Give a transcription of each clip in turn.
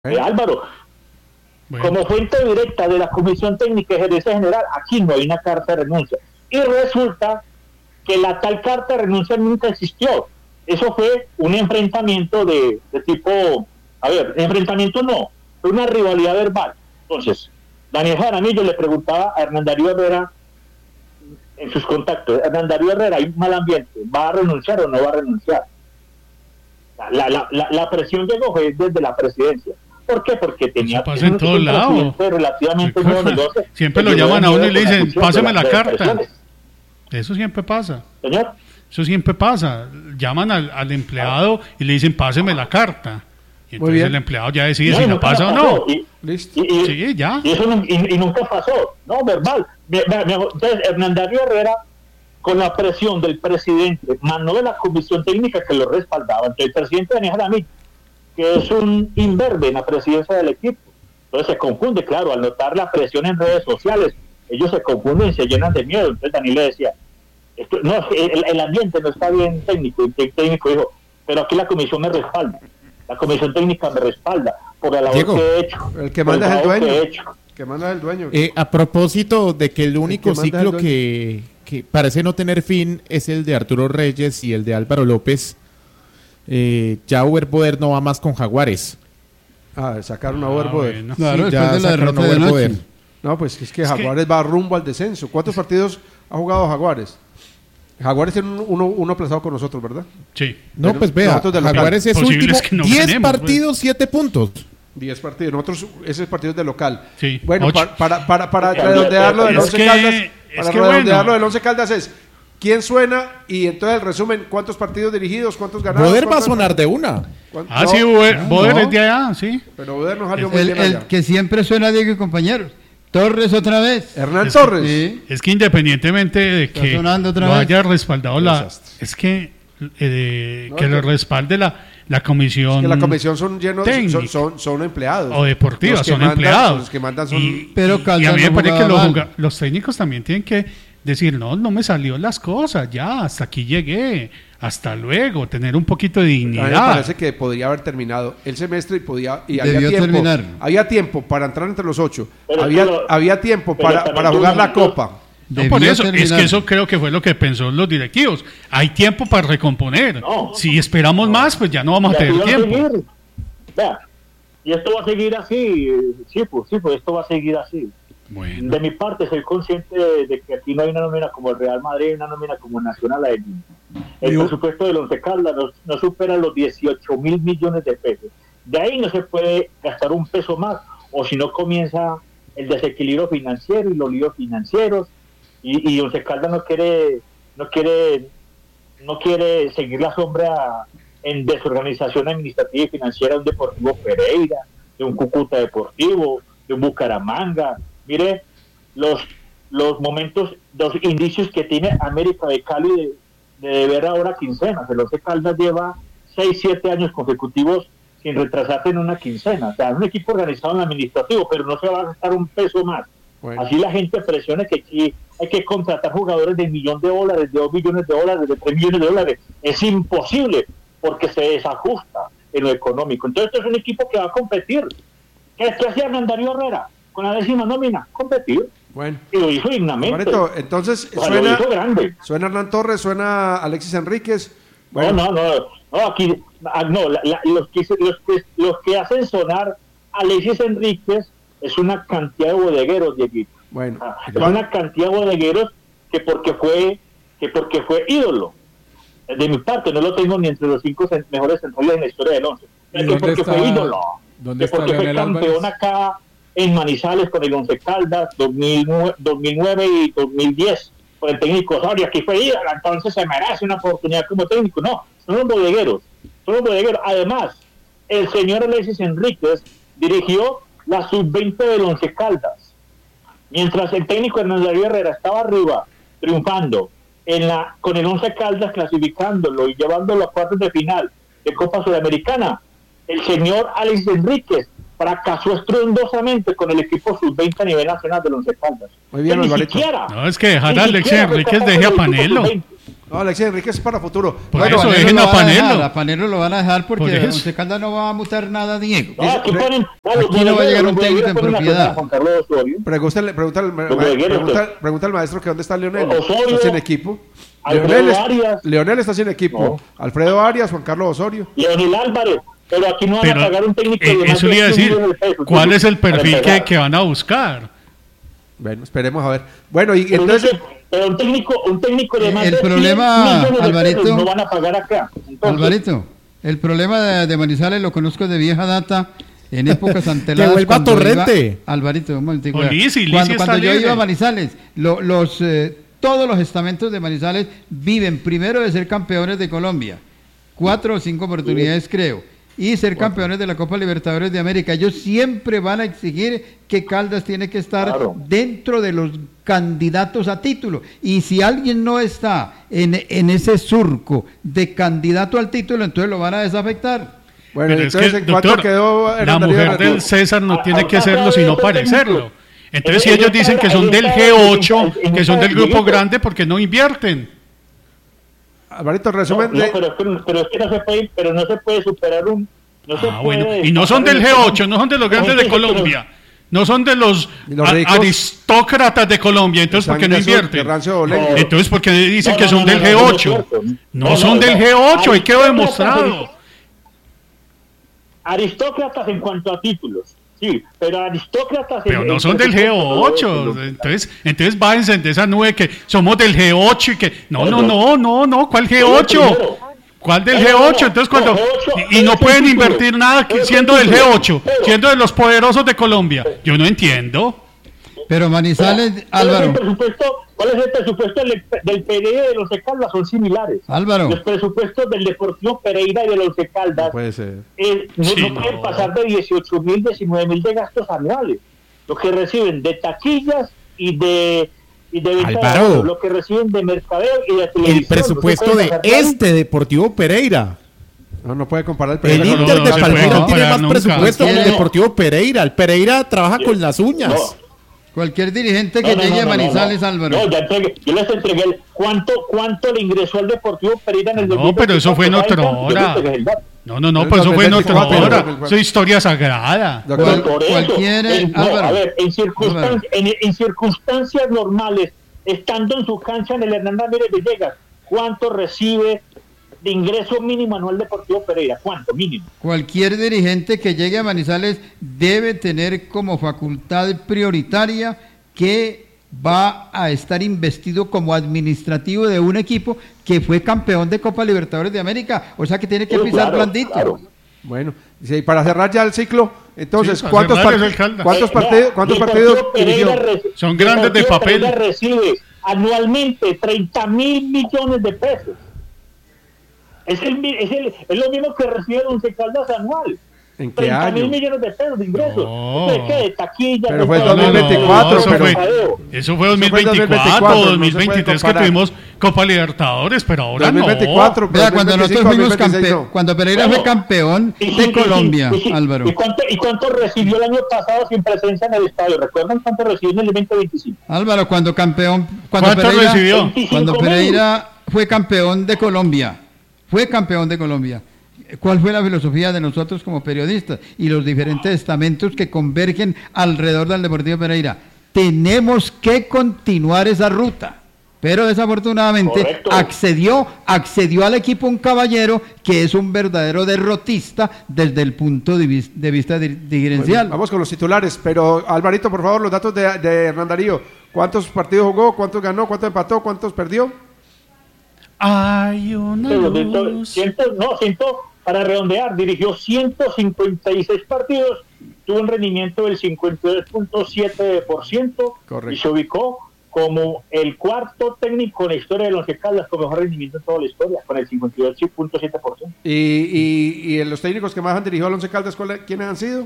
Álvaro, como fuente directa de la Comisión Técnica de Gerencia General, aquí no hay una carta de renuncia. Y resulta que la tal carta de renuncia nunca existió. Eso fue un enfrentamiento de tipo, enfrentamiento no, fue una rivalidad verbal. Entonces, Daniel Jaramillo le preguntaba a Hernán Darío Herrera en sus contactos: Hernán Darío Herrera, hay un mal ambiente, ¿va a renunciar o no va a renunciar? La presión llegó desde la presidencia. ¿Por qué? Porque tenía pasa en todos lados. Relativamente siempre lo llaman a uno y le dicen, pásame la carta. Eso siempre pasa. Señor. Eso siempre pasa. Llaman al empleado y le dicen, páseme la carta. Y entonces el empleado ya decide si la pasa o no. Listo. Sí, ya. Y eso nunca pasó. No, verbal. Entonces, Hernán Darío Herrera, con la presión del presidente, mandó de la comisión técnica que lo respaldaba. Entonces, el presidente Daniel Jaramillo, que es un imberbe en la presidencia del equipo, entonces se confunde, claro, al notar la presión en redes sociales, ellos se confunden y se llenan de miedo. Entonces Daniel le decía, el ambiente no está bien técnico. El técnico dijo, pero aquí la comisión me respalda, la comisión técnica me respalda por la labor Diego, que he hecho. El que manda es el dueño. Que manda es el dueño. A propósito de que el único ciclo que parece no tener fin es el de Arturo Reyes y el de Álvaro López. Ya Uberpoder no va más con Jaguares. Sacaron a Uberpoder. Bueno. Claro, sí, ya de la sacaron a Uberpoder. No, pues es que Jaguares va rumbo al descenso. ¿Cuántos partidos ha jugado Jaguares? Jaguares tiene uno aplazado con nosotros, ¿verdad? Sí. No, pero pues vea, Jaguares es último, que no 10 ganemos, partidos, 7 puntos. 10 partidos. Nosotros, ese partido es de local. Sí. Bueno, para redondearlo del Once Caldas, redondearlo del Once Caldas es ¿quién suena? Y entonces el resumen, ¿cuántos partidos dirigidos? ¿Cuántos ganados? Boder va a sonar de una. Sí, Boder es de allá, sí. Pero Boder no salió muy bien allá. El que siempre suena, Diego y compañeros. Torres otra vez. Hernán Torres. Sí. Es que independientemente de que lo haya respaldado es que lo respalde la comisión. Es que la comisión son llenos son empleados. O deportivas, son empleados. Los que mandan son. Y a mí me parece que los técnicos también tienen que decir, no me salió las cosas, ya, hasta aquí llegué, hasta luego, tener un poquito de dignidad. A mí me parece que podría haber terminado el semestre y había tiempo para entrar entre los 8, había tiempo para jugar la Copa. No, por eso, es que eso creo que fue lo que pensó los directivos. Hay tiempo para recomponer. Si esperamos más, pues ya no vamos a tener tiempo. Y esto va a seguir así, pues esto va a seguir así. Bueno. De mi parte, soy consciente de que aquí no hay una nómina como el Real Madrid, una nómina como Nacional. El presupuesto del Once Caldas no supera los 18.000 millones de pesos. De ahí no se puede gastar un peso más, o si no comienza el desequilibrio financiero y los líos financieros, y Once Caldas no quiere seguir la sombra en desorganización administrativa y financiera de un Deportivo Pereira, de un Cúcuta Deportivo, de un Bucaramanga. Mire los momentos, los indicios que tiene América de Cali de deber ahora quincenas. El Once Caldas lleva 6-7 años consecutivos sin retrasarse en una quincena. O sea, es un equipo organizado en el administrativo, pero no se va a gastar un peso más. Bueno. Así la gente presiona que aquí hay que contratar jugadores de $1 millón, de $2 millones, de $3 millones. Es imposible, porque se desajusta en lo económico. Entonces, esto es un equipo que va a competir. ¿Qué hacía Hernán Darío Herrera con la 10ª nómina? Competir. Bueno. Y lo hizo dignamente. Entonces, suena Hernán Torres, suena Alexis Enríquez. Bueno. Los que hacen sonar Alexis Enríquez es una cantidad de bodegueros, Dieguito. Bueno. Es una cantidad de bodegueros que porque fue ídolo. De mi parte, no lo tengo ni entre los 5 mejores centrales en la historia del Once. Porque fue ídolo. ¿Dónde está porque fue campeón acá en Manizales con el Once Caldas 2009 y 2010 por el técnico Osorio. Aquí fue ídolo, entonces se merece una oportunidad como técnico. No, son los bodegueros. Además, el señor Alexis Enríquez dirigió la sub-20 del Once Caldas. Mientras el técnico Hernán Darío Herrera estaba arriba, triunfando con el Once Caldas, clasificándolo y llevándolo a cuartos de final de Copa Sudamericana, el señor Alexis Enríquez fracasó estrondosamente con el equipo sub-20 a nivel nacional del Once Caldas. Muy bien, No, es que dejar a Alexis Enríquez deje a Panelo. No, Alexis Enríquez es para futuro. Por eso dejen a Panelo. A Panelo lo van a dejar porque Once Caldas no va a mutar nada, Diego. Aquí no va a llegar un técnico en propiedad. Pregunta al maestro que dónde está Leonel. Osorio, está sin equipo. Leonel está sin equipo. No. Alfredo Arias, Juan Carlos Osorio. Leonel Álvarez. Pero aquí no van a pagar un técnico de más eso le iba a decir. ¿Cuál es el perfil que van a buscar? Bueno, esperemos a ver. Bueno, y entonces... Pero un técnico de más el problema, Alvarito, no van a pagar acá. Entonces, Alvarito, el problema de Manizales lo conozco de vieja data, en épocas anteladas. Que vuelva Torrente. Alvarito, un momentico. Cuando yo iba a Manizales, todos los estamentos de Manizales viven primero de ser campeones de Colombia, 4 o 5 oportunidades creo, y ser campeones de la Copa Libertadores de América. Ellos siempre van a exigir que Caldas tiene que estar dentro de los candidatos a título. Y si alguien no está en ese surco de candidato al título, entonces lo van a desafectar. Bueno, entonces, ¿en cuánto quedó la mujer del César no tiene que serlo sino parecerlo? Entonces, si ellos dicen que son del G8, que son del grupo grande, ¿por qué no invierten? Alvarito, resumen de... pero es que no se puede superar un... bueno, y no son del G8, no son de los grandes de Colombia, no son de los aristócratas de Colombia, entonces ¿por qué no invierten? Entonces, ¿por qué dicen que son del G8? No son del G8, ahí quedó demostrado. Aristócratas en cuanto a títulos. Sí, pero aristócratas... Pero no son del G8, entonces bájense de esa nube que somos del G8 y que... No, ¿cuál G8? ¿Cuál del G8? Entonces cuando... Y no pueden invertir nada siendo del G8, siendo de los poderosos de Colombia. Yo no entiendo. Pero Manizales, Álvaro... ¿Cuál es el presupuesto del Pereira y del Once Caldas? Son similares. Álvaro. Los presupuestos del Deportivo Pereira y del Once Caldas no puede ser. No pueden pasar de 18.000, 19.000 de gastos anuales. Lo que reciben de taquillas y de venta, lo que reciben de mercadeo y de televisión. El presupuesto de Deportivo Pereira. No puede comparar el Pereira. El Inter de Palmira tiene más presupuesto que el Deportivo Pereira. El Pereira trabaja con las uñas. Cualquier dirigente que llegue a Manizales, Álvaro. Yo les entregué cuánto le ingresó al Deportivo Pereira en el 2020. No, pero eso fue en otra hora. No, pero eso fue en otra hora. Eso es historia sagrada. En circunstancias normales, estando en su cancha en el Hernán Ramírez Villegas, ¿cuánto recibe de ingreso mínimo anual Deportivo Pereira? ¿Cuánto mínimo? Cualquier dirigente que llegue a Manizales debe tener como facultad prioritaria que va a estar investido como administrativo de un equipo que fue campeón de Copa Libertadores de América, o sea que tiene que pisar blandito. Claro. Bueno, y para cerrar ya el ciclo, entonces, ¿cuántos partidos son grandes de papel? Pereira recibe anualmente 30.000 millones de pesos. Es lo mismo que recibe el Once Caldas anual. ¿En qué año? 30.000 millones de pesos de ingresos. ¿Qué? De taquilla. Pero fue 2024. Eso fue 2024 o 2023 que tuvimos Copa Libertadores, pero ahora 2024, no. Vea, cuando nosotros fuimos campeón, cuando Pereira fue campeón de Colombia, Álvaro. ¿Y cuánto recibió el año pasado sin presencia en el estadio? ¿Recuerdan cuánto recibió en el 2025? Álvaro, cuando ¿cuánto recibió? Cuando Pereira fue campeón de Colombia. ¿Cuál fue la filosofía de nosotros como periodistas y los diferentes estamentos que convergen alrededor del Deportivo Pereira? Tenemos que continuar esa ruta, pero desafortunadamente accedió al equipo un caballero que es un verdadero derrotista desde el punto de vista dirigencial. Vamos con los titulares, pero Alvarito, por favor, los datos de Hernán Darío. ¿Cuántos partidos jugó? ¿Cuántos ganó? ¿Cuántos empató? ¿Cuántos perdió? Hay una luz. Para redondear, dirigió 156 partidos, tuvo un rendimiento del 52.7% y se ubicó como el cuarto técnico en la historia de los Once Caldas con mejor rendimiento en toda la historia, con el 58.7%. ¿Y los técnicos que más han dirigido al Once Caldas, quiénes han sido?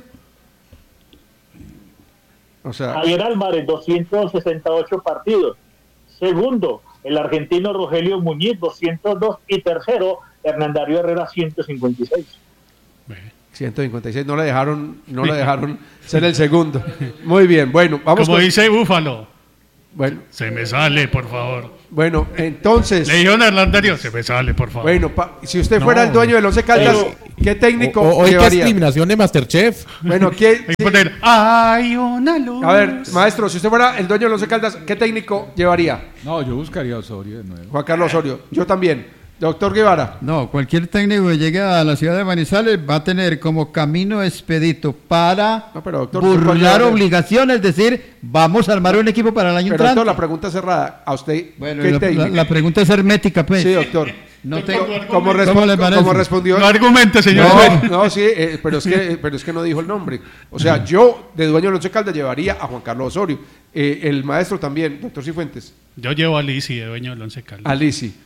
Javier Álvarez, 268 partidos. Segundo, el argentino Rogelio Muñiz, 202. Y tercero, Hernán Darío Herrera, 156. 156, no le dejaron ser el segundo. Muy bien, bueno, vamos. Como dice Búfalo. Bueno. Se me sale, por favor. Bueno, entonces. Le dijeron a Hernán, se me sale, por favor. Bueno, si usted fuera el dueño del Once Caldas, ¿qué técnico llevaría? ¿Qué discriminación de Masterchef? Bueno, ¿quién? Hay una luz. A ver, maestro, si usted fuera el dueño del Once Caldas, ¿qué técnico llevaría? No, yo buscaría a Osorio de nuevo. Juan Carlos Osorio. Yo también. Doctor Guevara. No, cualquier técnico que llegue a la ciudad de Manizales va a tener como camino expedito para burlar obligaciones, es decir, vamos a armar un equipo para el año entrante. Doctor, la pregunta es cerrada. A usted, bueno, la pregunta es hermética, pues. Sí, doctor. No tengo ¿Cómo respondió? No argumente, señor. No, sí, pero es que no dijo el nombre. O sea, yo de dueño del Once Caldas llevaría a Juan Carlos Osorio. El maestro también, doctor Cifuentes. Yo llevo a Lisi de dueño del Once Caldas. A Lisi.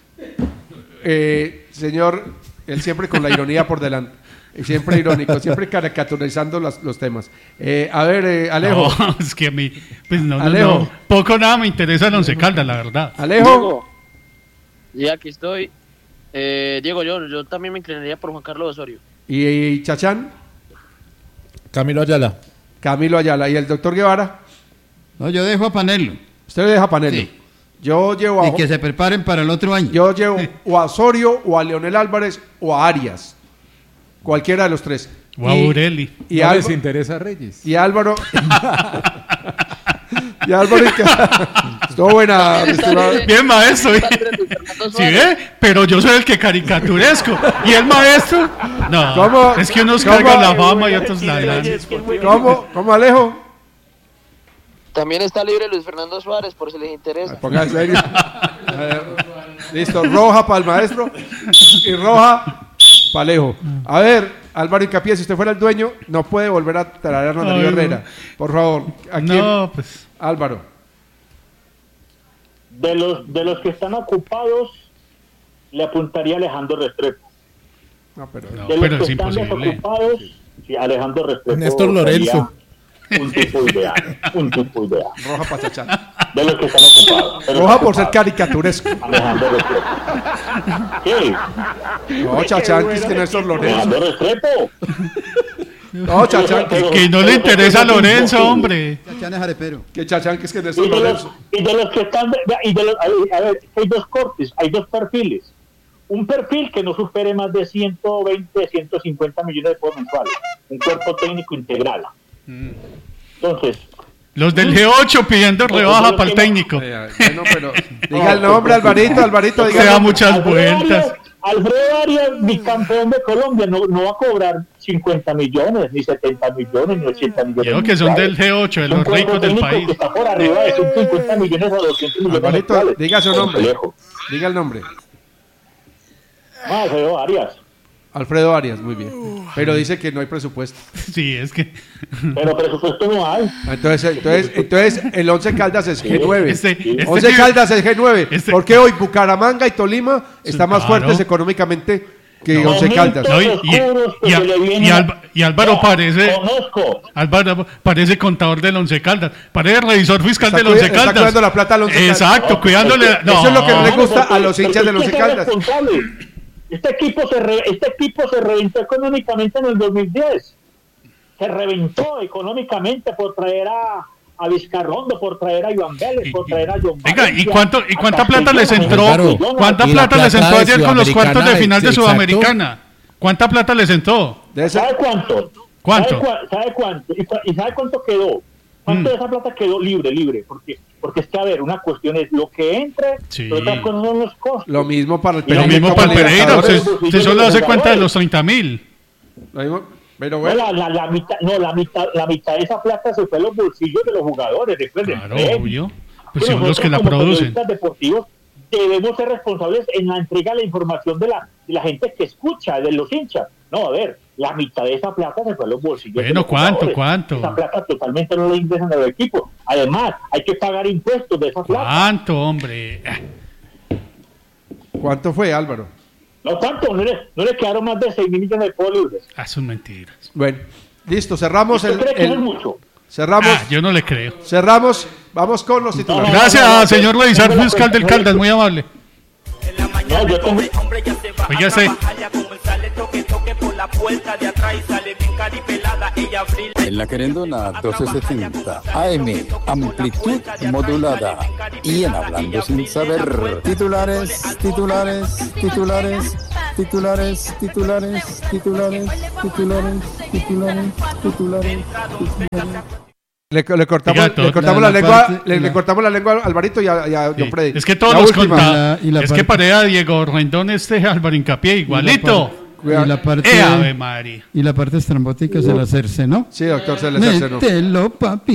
Señor, él siempre con la ironía por delante, siempre irónico, siempre caricaturizando los temas. A ver, Alejo. No, es que a mí, pues no, poco nada me interesa el Once Caldas, la verdad. Alejo. Y aquí estoy. Diego, yo también me inclinaría por Juan Carlos Osorio. ¿Y Chachán? Camilo Ayala. ¿Y el doctor Guevara? No, yo dejo a Panelo. ¿Usted le deja a Panelo? Sí. Yo llevo y que se preparen para el otro año. Yo llevo o a Osorio, o a Leonel Álvarez, o a Arias. Cualquiera de los tres. O a Ureli. Y no les interesa a Reyes. Y Álvaro. Y Álvaro. Estuvo buena. Bien, maestro. ¿Sí ve? Pero yo soy el que caricaturesco. ¿Y el maestro? No. ¿Cómo? Es que unos cargan la fama y otros la dan. ¿Cómo, Alejo? También está libre Luis Fernando Suárez, por si les interesa. Póngase serio. Listo, roja para el maestro y roja para Alejo. A ver, Álvaro Hincapié, si usted fuera el dueño, no puede volver a traer a Darío Herrera. Por favor. ¿A quién? No, pues. Álvaro. De los que están ocupados, le apuntaría a Alejandro Restrepo. No, pero es imposible. Sí, Alejandro Restrepo. Néstor Lorenzo. Un tipo ideal. Roja para Chachán. De los que están ocupados. Roja por ser caricaturesco. Alejandro Restrepo. ¿Qué? No, Chachán, que es que Néstor Lorenzo. Alejandro Restrepo. No, Chachán. Que no le interesa a Lorenzo, hombre. Chachán es arepero. Que Chachán, que es que Néstor Lorenzo. Y de los que están. A ver, hay dos cortes, hay dos perfiles. Un perfil que no supere más de 120, 150 millones de pesos mensuales. Un cuerpo técnico integral. Entonces, los del G8 pidiendo rebaja para el técnico. Bueno, pero diga el nombre, Alvarito, diga. Se da muchas vueltas. Alfredo Arias, bicampeón de Colombia, no va a cobrar 50 millones, ni 70 millones, ni 80 millones. Creo que son del G8, de los ricos del país. Que está por arriba de 150 millones a 200 millones. Alvarito, diga su nombre. Diga el nombre. Alfredo Arias. Alfredo Arias, muy bien. Pero dice que no hay presupuesto. Sí, es que. Pero presupuesto no hay. Entonces el Once Caldas es G9. Once Caldas es G9. Porque hoy Bucaramanga y Tolima están más fuertes económicamente que Once Caldas. No, y Álvaro parece. Álvaro parece contador del Once Caldas. Parece revisor fiscal del Once Caldas. Está cuidando la plata al Once Caldas. Exacto, cuidándole. Eso es lo que no le gusta a los hinchas del Once Caldas. Este equipo se reventó económicamente en el 2010. Se reventó económicamente por traer a Vizcarrondo, por traer a Iván Vélez, por traer a John. Venga, ¿y cuánta plata les entró? ¿Cuánta plata les entró ayer con los cuartos de final de Sudamericana? ¿Cuánta plata les entró? ¿Sabe cuánto? ¿Sabe cuánto? ¿Y sabe cuánto quedó? ¿Cuánto de esa plata quedó libre? Porque es que, a ver, una cuestión es lo que entre, pero otra cosa son los costos. Lo mismo para el Pereira. Lo mismo para el Pereira. Usted solo hace cuenta de los 30.000. Pero bueno. La mitad de esa plata se fue en los bolsillos de los jugadores. Claro, obvio. Pues son los que la producen. Deportivos debemos ser responsables en la entrega de la información de la gente que escucha, de los hinchas. No, a ver, la mitad de esa plata se fue a los bolsillos. Bueno, ¿cuánto? Esa plata totalmente no la ingresan a los equipos. Además, hay que pagar impuestos de esa plata. ¿Cuánto, hombre? ¿Cuánto fue, Álvaro? No, ¿cuánto? No le quedaron más de 6 millones de pesos libres. Son mentiras. Bueno, listo, cerramos ¿Usted cree que es mucho? Cerramos. Yo no le creo. Cerramos. Vamos con los titulares. Gracias, señor revisor fiscal del Caldas, muy amable. No, yo tengo... Oígase. que por la puerta de atrás sale bien caripelada, ella brilla. En la Querendona 1270 AM, amplitud modulada. Y en Hablando Sin Saber, titulares. Le cortamos la lengua a Alvarito y a John Freddy. Es que todos los contamos. Es que para Diego Rendón Álvaro Hincapié igualito. Ave María. Y la parte estrambótica se la cercenó. Sí, doctor, se le cercenó. Mételo, papi,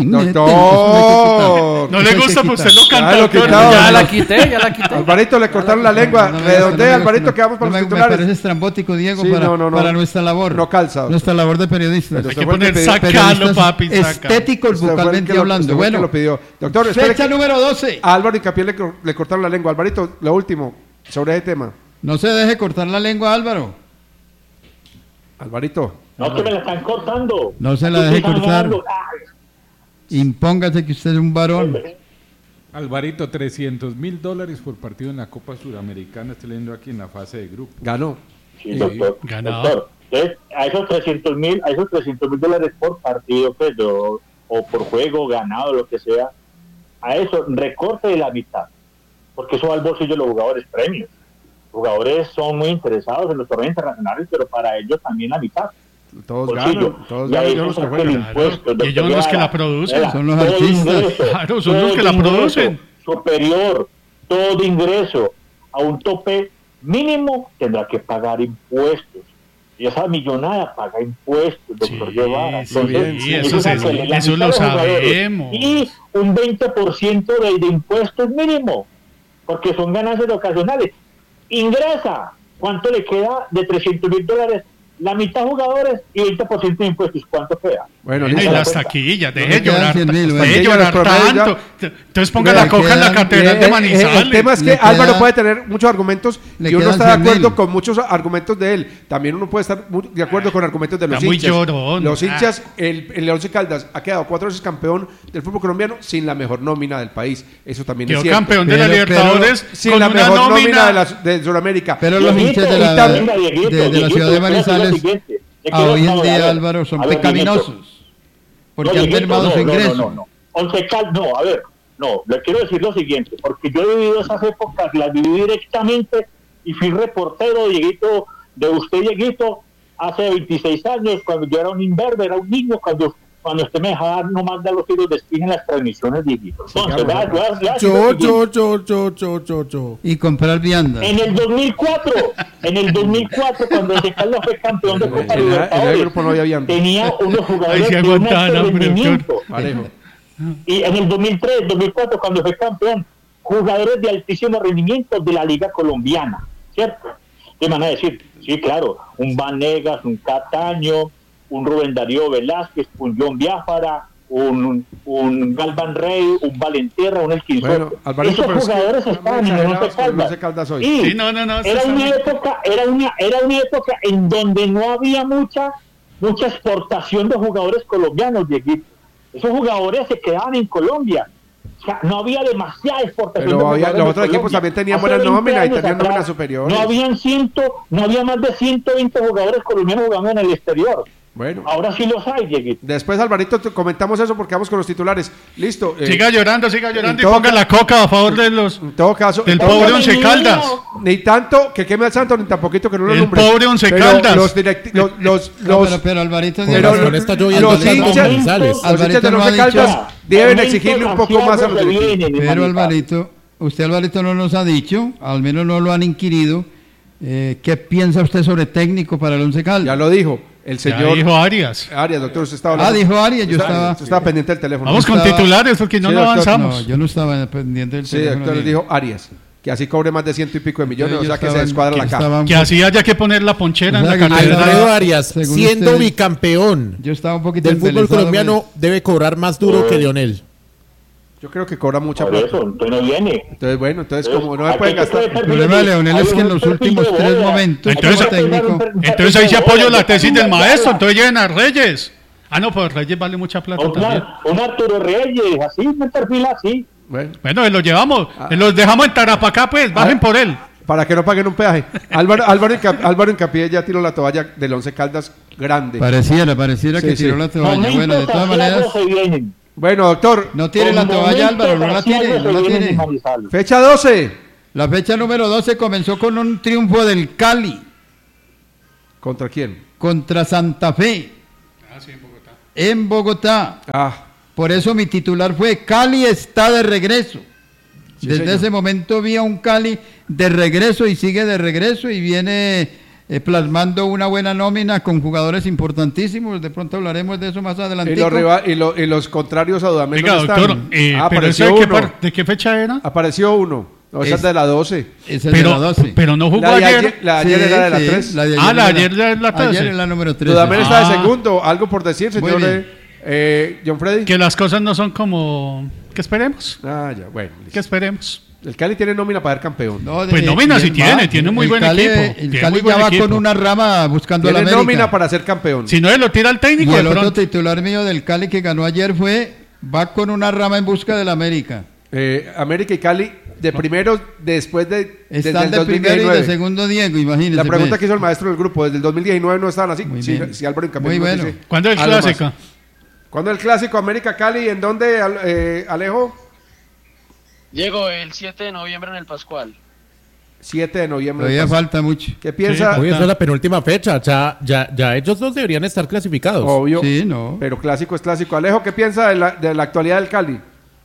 doctor. No le gusta, pues usted lo canta, doctor. Ya la quité. Alvarito, le cortaron la lengua. Redondea, Alvarito, que vamos para los titulares. Me parece estrambótico, Diego, sí, para nuestra labor. No calza. Nuestra labor de periodistas. Hay que poner sacalo, papi, estéticos vocalmente hablando. Bueno, lo pidió. Doctor, fecha número 12. A Álvaro Hincapié le cortaron la lengua. Alvarito, lo último, sobre ese tema. No se deje cortar la lengua, Álvaro. Alvarito. No, que me la están cortando. No se la deje cortar. Impóngase que usted es un varón. Alvarito, $300,000 por partido en la Copa Suramericana. Estoy leyendo aquí en la fase de grupo. Ganó. Sí, doctor. Doctor, a esos $300,000 por partido, pues, o por juego, ganado, lo que sea, a eso recorte de la mitad. Porque eso va al bolsillo de los jugadores premios. Jugadores son muy interesados en los torneos internacionales, pero para ellos también la mitad. Todos ganan, los que juegan. Y ellos son los que la producen. Son los artistas. Claro, son los que la producen. Superior, todo ingreso a un tope mínimo tendrá que pagar impuestos. Y esa millonada paga impuestos, doctor Guevara. Eso lo sabemos. Y un 20% de impuestos mínimo, porque son ganancias ocasionales. Ingresa, ¿cuánto le queda de $300,000? La mitad jugadores y 20% de impuestos, ¿cuánto queda? Bueno, y las taquillas, deje llorar tanto. Entonces ponga la coca en la catedral de Manizales. El tema es que Álvaro puede tener muchos argumentos y uno está de acuerdo con muchos argumentos de él. También uno puede estar de acuerdo con argumentos de los hinchas. Los hinchas, el Once Caldas ha quedado 4 veces campeón del fútbol colombiano sin la mejor nómina del país. Eso también es cierto. Campeón de la Libertadores sin la mejor nómina de Sudamérica. Pero los hinchas de la ciudad de Manizales hoy en día, Álvaro, son pecaminosos. Porque han mermado su ingreso. Le quiero decir lo siguiente, porque yo he vivido esas épocas, las viví directamente y fui reportero, Dieguito, de usted, Dieguito, hace 26 años, cuando yo era un imberbe, era un niño, cuando usted me dejaba no mandar los tiros de espina en las transmisiones, Dieguito. Yo. Y comprar vianda. En el 2004, cuando ese Carlos fue campeón de Copa Libertadores, tenía unos jugadores de un alto rendimiento. Y en el 2004, cuando fue campeón, jugadores de altísimo rendimiento de la Liga Colombiana, ¿cierto? ¿Qué van a decir? Sí, claro, un Vanegas, un Cataño, un Rubén Darío Velázquez, un John Biafara, un Galván Rey, un Valentierra, un El Quinzón. Bueno, Alvarito, esos jugadores estaban en el Once Caldas. Y era una época en donde no había mucha exportación de jugadores colombianos, Dieguito. Esos jugadores se quedaban en Colombia. O sea, no había demasiada exportación. Pero los otros equipos también tenían buena nómina y tenían nóminas superiores. No había más de 120 jugadores colombianos jugando en el exterior. Bueno, ahora sí los hay, Dieguito. Después, Alvarito, comentamos eso porque vamos con los titulares. Listo. Siga llorando y ponga la coca a favor de los. En todo caso, del pobre Once Caldas. Ni tanto que queme al santo, ni tampoco que no lo alumbre. El pobre Once Caldas. Pero Alvarito, los hinchas de Once Caldas deben exigirle un poco más a los directivos. Pero Alvarito no nos ha dicho, al menos no lo han inquirido, ¿qué piensa usted sobre técnico para el Once Caldas? Ya lo dijo. El señor. Ya dijo Arias. Doctor, usted estaba hablando. Dijo Arias, yo estaba pendiente del teléfono. Vamos con titulares porque no avanzamos. No, yo no estaba pendiente del teléfono. Sí, doctor, le dijo Arias, que así cobre más de 100 y pico de millones, o sea que se descuadra la caja. Que así haya que poner la ponchera en la cartera. Alfredo Arias, siendo bicampeón del fútbol colombiano, debe cobrar más duro que Lionel. Yo creo que cobra mucha plata. Eso, entonces no viene. Entonces como no me pueden gastar. El problema de Leonel es que en los últimos 3 momentos entonces ahí se apoyó la tesis del maestro, entonces lleven a Reyes. No, pues Reyes vale mucha plata también. Un Arturo Reyes, así, me perfila así. Bueno, lo llevamos, los dejamos en Tarapacá, pues, bajen por él. Para que no paguen un peaje. Álvaro Incapié ya tiró la toalla del Once Caldas grande. Pareciera que tiró la toalla. Bueno, de todas maneras. Bueno, doctor. No tiene la toalla, Álvaro, no la tiene. Fecha 12. La fecha número 12 comenzó con un triunfo del Cali. ¿Contra quién? Contra Santa Fe. Sí, en Bogotá. En Bogotá. Por eso mi titular fue Cali está de regreso. Sí, desde ese momento vi a un Cali de regreso y sigue de regreso y viene plasmando una buena nómina con jugadores importantísimos. De pronto hablaremos de eso más adelante. Y los contrarios a Dudamel. Oiga, doctor, apareció uno. ¿De qué fecha era? Apareció uno. No, esa es de la 12. Es de la 12. Pero no jugó ayer. La de ayer era de la 3. La de ayer era la 13. Ayer es la número 3. Dudamel está de segundo. ¿Algo por decir, señor John Freddy? Que las cosas no son como... ¿Qué esperemos? Ya, bueno. ¿Qué esperemos? El Cali tiene nómina para ser campeón. Pues nómina sí tiene muy buen equipo. El Cali ya va con una rama buscando la América. Tiene nómina para ser campeón. Si no, él lo tira al técnico. Y el otro titular mío del Cali que ganó ayer va con una rama en busca de la América. América y Cali de primero después de... Están de primero y de segundo Diego, imagínense. La pregunta que hizo el maestro del grupo, desde el 2019 no estaban así. Si Álvaro Incapié muy bueno. Dice, ¿Cuándo es el clásico? ¿Cuándo el clásico América-Cali? ¿En dónde, Alejo? Diego, el 7 de noviembre en el Pascual. 7 de noviembre. Todavía falta mucho. ¿Qué piensa? Hoy es la penúltima fecha. Ya ellos dos deberían estar clasificados. Obvio. Sí, no. Pero clásico es clásico. Alejo, ¿qué piensa de la actualidad del Cali?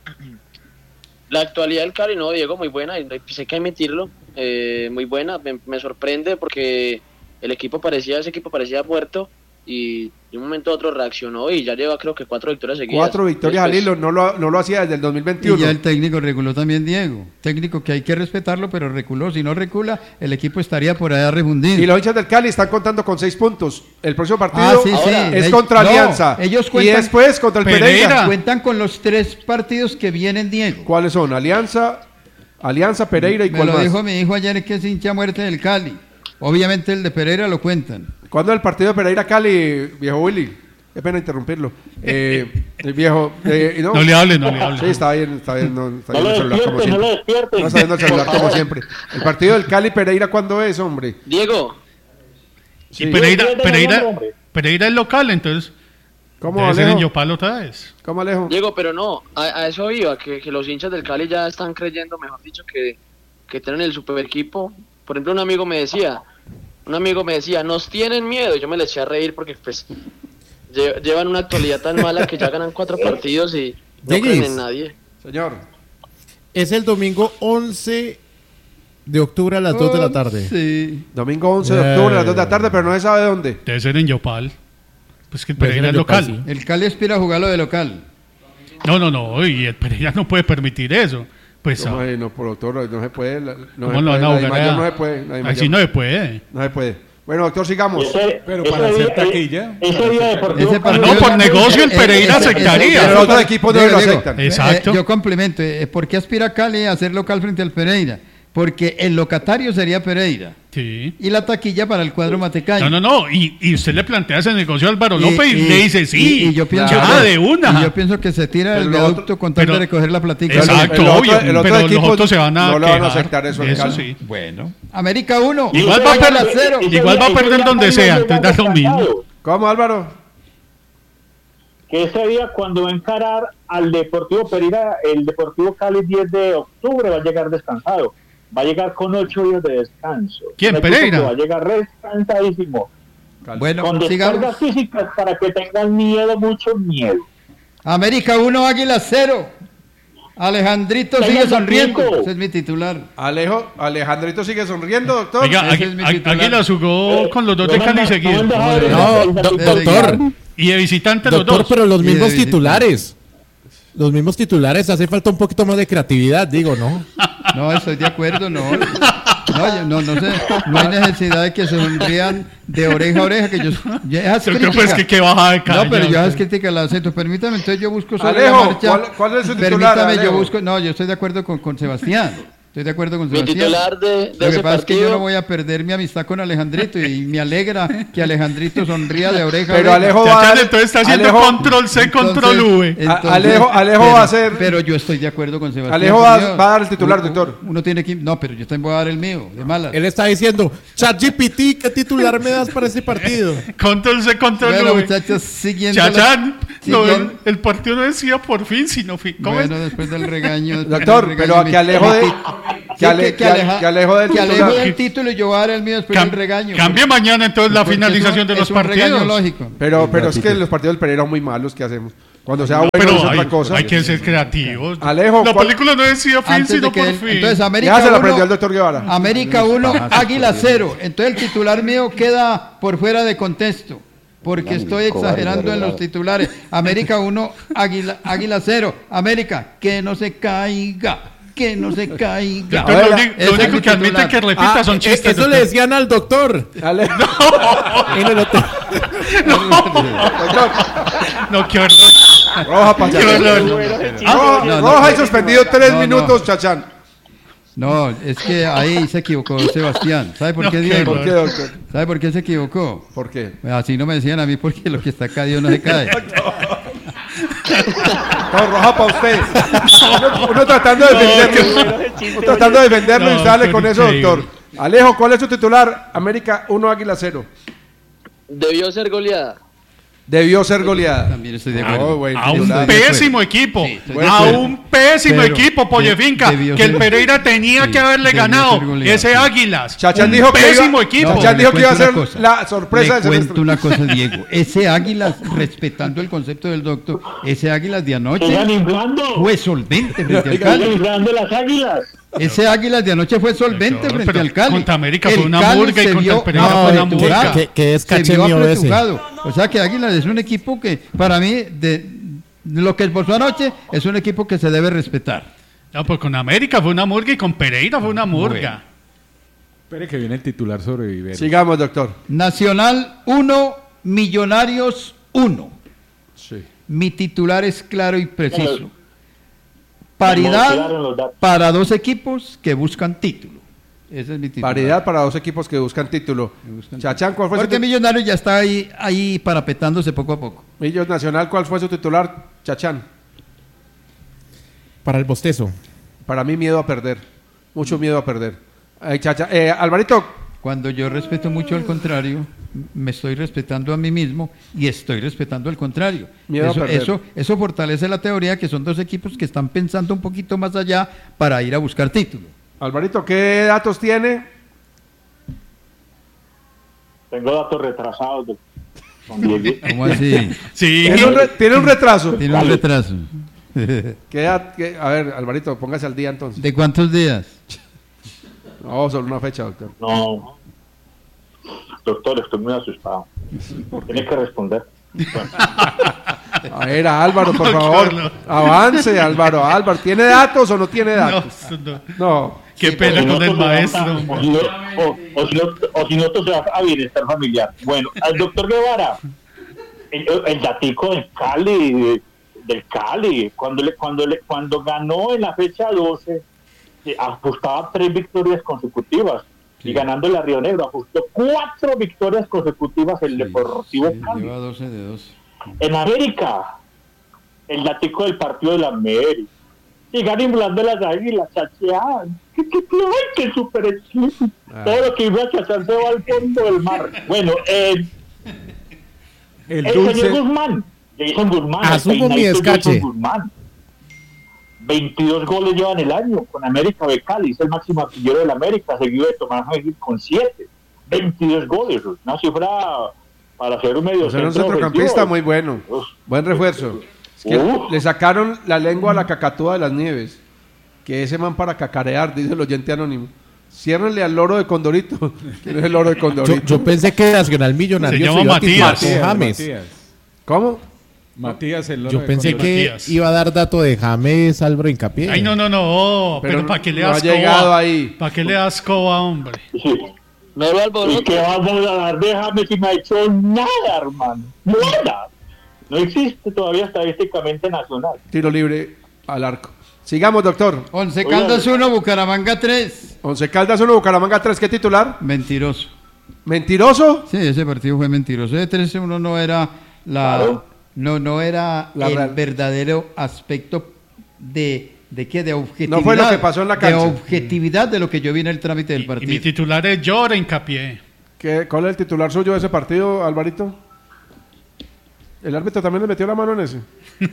La actualidad del Cali, no, Diego, muy buena. Hay que admitirlo. Muy buena. Me sorprende porque ese equipo parecía muerto. Y de un momento a otro reaccionó y ya lleva creo que 4 victorias seguidas. 4 victorias al hilo, no lo hacía desde el 2021. Y ya el técnico reculó también, Diego. Técnico que hay que respetarlo, pero reculó. Si no recula, el equipo estaría por allá refundido. Y los hinchas del Cali están contando con 6 puntos. El próximo partido es contra Alianza. Ellos cuentan, y después contra el Pereira. Cuentan con los 3 partidos que vienen, Diego. ¿Cuáles son? Alianza, Pereira y cuál más. Me lo dijo mi hijo ayer que es hincha muerte del Cali. Obviamente el de Pereira lo cuentan. ¿Cuándo el partido de Pereira-Cali, viejo Willy? Qué pena interrumpirlo. El viejo... no le hable. Sí, está bien. No lo despierte. No está viendo el celular como siempre. El partido del Cali-Pereira, ¿cuándo es, hombre? Diego. Sí. Pereira es local, entonces... ¿Cómo, debe Alejo? ser en Yopal otra vez. ¿Cómo, Alejo? Diego, pero no, a eso iba, que los hinchas del Cali ya están creyendo, mejor dicho, que tienen el super equipo. Por ejemplo, un amigo me decía, nos tienen miedo. Yo me le eché a reír porque pues llevan una actualidad tan mala que ya ganan 4 partidos y no creen en nadie. Señor. Es el domingo 11 de octubre a las 2 de la tarde. Sí. Domingo 11 de octubre a las 2 de la tarde, pero no se sabe dónde. Debe ser en Yopal. Pues que el Pereira es local. Sí. El Cali aspira a jugarlo de local. No, y el Pereira no puede permitir eso. Pues no, por doctor, no se puede. ¿Cómo lo van a jugar? No se puede. Así no se puede. No se puede. Bueno, doctor, sigamos. Pero para hacer taquilla. Ese día deportivo. No, por negocio el Pereira aceptaría. Pero los otros equipos no lo aceptan. Exacto. Yo complemento. ¿Por qué aspira Cali a ser local frente al Pereira? Porque el locatario sería Pereira. Sí. Y la taquilla para el cuadro Matecaño. No. Y usted le plantea ese negocio a Álvaro López y le dice sí. Y yo pienso de una. Y yo pienso que se tira el viaducto con tal de recoger la platica. Exacto, obvio. Pero los otros se van a no lo van a aceptar eso sí. Bueno. América 1. Igual va a perder donde sea. Entonces da lo mismo. ¿Cómo, Álvaro? Que ese día cuando va a encarar al Deportivo Pereira, el Deportivo Cali 10 de octubre va a llegar descansado. Va a llegar con 8 días de descanso. ¿Quién, Pereira? Va a llegar descansadísimo. Bueno, con descargas físicas para que tengan mucho miedo. América 1, Águila 0. Alejandrito sigue sonriendo. Ese es mi titular. Alejandrito sigue sonriendo, doctor. Oiga, Águila jugó con los 2 de Cali seguidos. No, doctor. Y de visitante doctor, los 2. Pero los mismos titulares. Los mismos titulares, hace falta un poquito más de creatividad, digo, ¿no? No, estoy de acuerdo, no sé, no hay necesidad de que se sonrían de oreja a oreja, que yo esas críticas, que baja de calle. No, pero yo esas críticas las acepto. Permítame, entonces yo busco sobre Alejo, la marcha. ¿cuál es su titular? Permítame, Alejo? yo estoy de acuerdo con Sebastián. Estoy de acuerdo con Mi Sebastián. titular de Lo que ese pasa es que yo partido. no voy a perder mi amistad con Alejandrito y me alegra que Alejandrito sonría de oreja a Pero oreja. Alejo va a dar, Entonces está haciendo Alejo- control C, control V. Entonces, Alejo va a hacer. Pero yo estoy de acuerdo con Sebastián. Alejo va señor. a dar el titular, doctor. Uno tiene que... No, pero yo también voy a dar el mío, de malas. Él está diciendo, ChatGPT, ¿qué titular me das para ese partido? Control C, control Bueno, V. muchachos, siguiendo... Chachán, no, siguiendo- el partido no decía por fin, sino fin. ¿Cómo Bueno, después del regaño... Doctor, pero que Alejo de. Que Alejo del que Alejo titular. del título y yo voy a dar el mío después del regaño. Cambie mañana entonces la Porque finalización de es los un regaño partidos. lógico. Pero es que los partidos del Pereira son muy malos, ¿qué hacemos? Cuando sea bueno Pero es otra cosa. hay que ser creativos. Alejo, la ¿cuál- película no decía fin, Antes sino de que por él- fin. entonces América Ya se la 1, aprendió el doctor Guevara. América 1, Águila 0. Entonces el titular mío queda por fuera de contexto. Porque estoy exagerando en los titulares. América 1, Águila 0. América, que no se caiga. Que no se caiga. Doctor, lo Ese único es mi que admite titular. que repita son chistes. Eso doctor. le decían al doctor. En el hotel. No, qué horror. Roja para Qué Chachán. horror. Roja y suspendido 3 no, minutos, Chachán. No, es que ahí se equivocó Sebastián. ¿Sabe por No, qué, qué Diego? ¿Por qué, doctor? ¿Sabe por qué se equivocó? ¿Por qué? Así no me decían a mí porque lo que está caído no se cae. No, roja para usted. Uno tratando de defenderlo. Uno tratando de defenderlo y No, sale pero con eso, increíble. doctor. Alejo, ¿cuál es su titular? América 1, Águila 0. Debió ser goleada. Debió ser goleada. También estoy de acuerdo. buen A un titular. pésimo equipo. estoy de A acuerdo. un pésimo Pero equipo, Pollefinca. debió Que el ser- Pereira tenía sí, que haberle debió ganado. ser goleado, Ese sí. Águilas. Chachán Un dijo que pésimo iba- equipo. Chachán dijo que iba a ser una cosa. la sorpresa Le del cuento semestre. una cosa, Diego. Ese Águilas, respetando el concepto del doctor, ese Águilas de anoche Sigan inflando. fue solvente frente al Sigan Cali. inflando las águilas. Ese Águilas de anoche fue solvente Doctor, frente pero al Cali. contra América El fue una Cali murga y se contra el vio Pereira fue una apretujado, murga. Que descache se vio mío ese. apretujado. O sea que Águilas es un equipo que, para mí, de lo que esforzó anoche, es un equipo que se debe respetar. No, pues con América fue una murga y con Pereira fue una murga. Espere que viene el titular sobreviviente. Sigamos, doctor. Nacional 1, Millonarios 1. Sí. Mi titular es claro y preciso. Me Paridad tiraron los datos. para dos equipos que buscan título. Ese es mi titular. Paridad para dos equipos que buscan título. Chachán, ¿cuál fue su Porque titular? Millonarios ya está ahí parapetándose poco a poco. Millos Nacional, ¿cuál fue su titular? Chachán. Para el bostezo. Para mí, miedo a perder. Mucho miedo a perder. Alvarito, Cuando yo respeto mucho al contrario, me estoy respetando a mí mismo y estoy respetando al contrario. Miedo a perder. Eso fortalece la teoría que son dos equipos que están pensando un poquito más allá para ir a buscar título. Alvarito, ¿qué datos tiene? Tengo datos retrasados. Con Diego. ¿Cómo así? Sí. Tiene un retraso. Tiene un retraso. A ver, Alvarito, póngase al día entonces. ¿De cuántos días? No, solo una fecha, doctor. No. Doctor, estoy muy asustado. Tiene que responder. Bueno, A ver, Álvaro, por No, favor. Carlos. Avance, Álvaro. Álvaro, ¿tiene datos o no tiene No, datos? no. No. Qué pena con el maestro. O si no, se va a bienestar familiar. Bueno, al doctor Guevara, el datico del Cali, cuando ganó en la fecha 12, ajustaba 3 victorias consecutivas. Y ganando la Río Negro, ajustó 4 victorias consecutivas el Deportivo Cali. Lleva 12 de 12. En América, el datico del partido de la América. Sigan inflando las águilas, chachean. ¡Qué super equipo! Todo lo que iba a chachar se va al fondo del mar. Bueno, El el dulce. señor Guzmán, Jason Guzmán. el Asumo mi peinadito descache. Jason Guzmán. 22 goles llevan el año con América de Cali, es el máximo artillero del América, seguido de Tomás Mejía con 7. 22 goles, una cifra para hacer un medio Pues era un centro centrocampista ofensivo. muy bueno. Uf. Buen refuerzo. Es que le sacaron la lengua a la cacatúa de las nieves. Que ese man para cacarear, dice el oyente anónimo. Ciérrenle al loro de Condorito. ¿Quién es el loro de Condorito? Yo pensé que Nacional Millonario Se llama iba a titular Matías. con James. ¿Cómo? Matías, el loro Yo de pensé Condor. que Matías. iba a dar dato de James Álvaro Hincapié. Ay, no, pero ¿para qué le no ha das llegado coba? ahí. ¿Para qué le das coba, hombre? Sí. No lo ¿Y alboroto. qué vamos a dar? Déjame si me ha hecho nada, hermano. Nada. No existe todavía estadísticamente nacional. Tiro libre al arco. Sigamos, doctor. Once Caldas 1, Bucaramanga 3. Once Caldas 1, Bucaramanga 3. ¿Qué titular? Mentiroso. ¿Mentiroso? Sí, ese partido fue mentiroso. Ese 13-1 no era no era el verdadero aspecto de objetividad. No fue lo que pasó en la cancha. De objetividad de lo que yo vi en el trámite del partido. Y mi titular es Llora Hincapié. ¿Cuál es el titular suyo de ese partido, Alvarito? ¿El árbitro también le metió la mano en ese?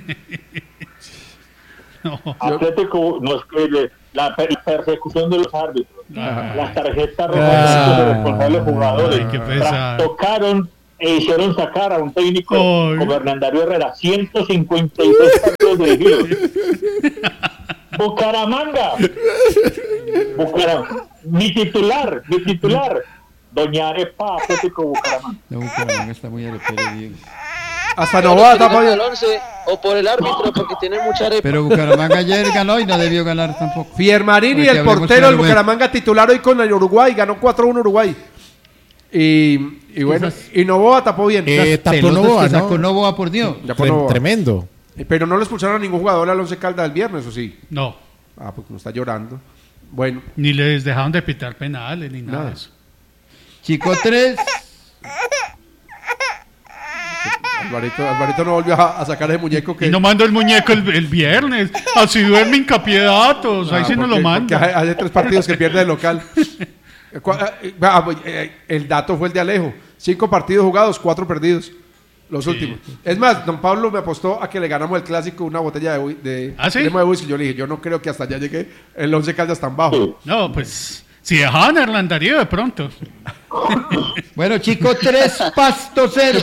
No. Atlético, no es que la persecución de los árbitros, las tarjetas rojas de los responsables jugadores, tocaron e hicieron sacar a un técnico como Hernandario Herrera, 156 partidos dirigidos. Bucaramanga, mi titular, Doña Arepa, Atlético Bucaramanga. No, Bucaramanga está muy arepero, hasta Novoa tapa bien. O por el árbitro, porque tiene mucha arepa. Pero Bucaramanga ayer ganó y no debió ganar tampoco. Fiermarini, el portero del Bucaramanga, titular hoy con el Uruguay, ganó 4-1 Uruguay. Y bueno, y Novoa tapó bien. Tapó Novoa, sacó Novoa, por Dios. Tremendo. Pero no le expulsaron a ningún jugador al Once Caldas el viernes, ¿o sí? No. Porque no está llorando. Bueno. Ni les dejaron de pitar penales, ni nada de eso. Chico 3. Alvarito no volvió a sacar el muñeco que... Y no mando el muñeco el viernes. Así duerme Hincapié datos. Ahí sí no lo mando. Porque hace 3 partidos que pierde el local. El dato fue el de Alejo. 5 partidos jugados, 4 perdidos. Los últimos. Es más, don Pablo me apostó a que le ganamos el clásico una botella de crema de whisky. Yo le dije, yo no creo que hasta allá llegue el Once Caldas tan bajo. No, pues... Si dejaban a Hernán Darío de pronto. Bueno, Chico 3, Pasto 0.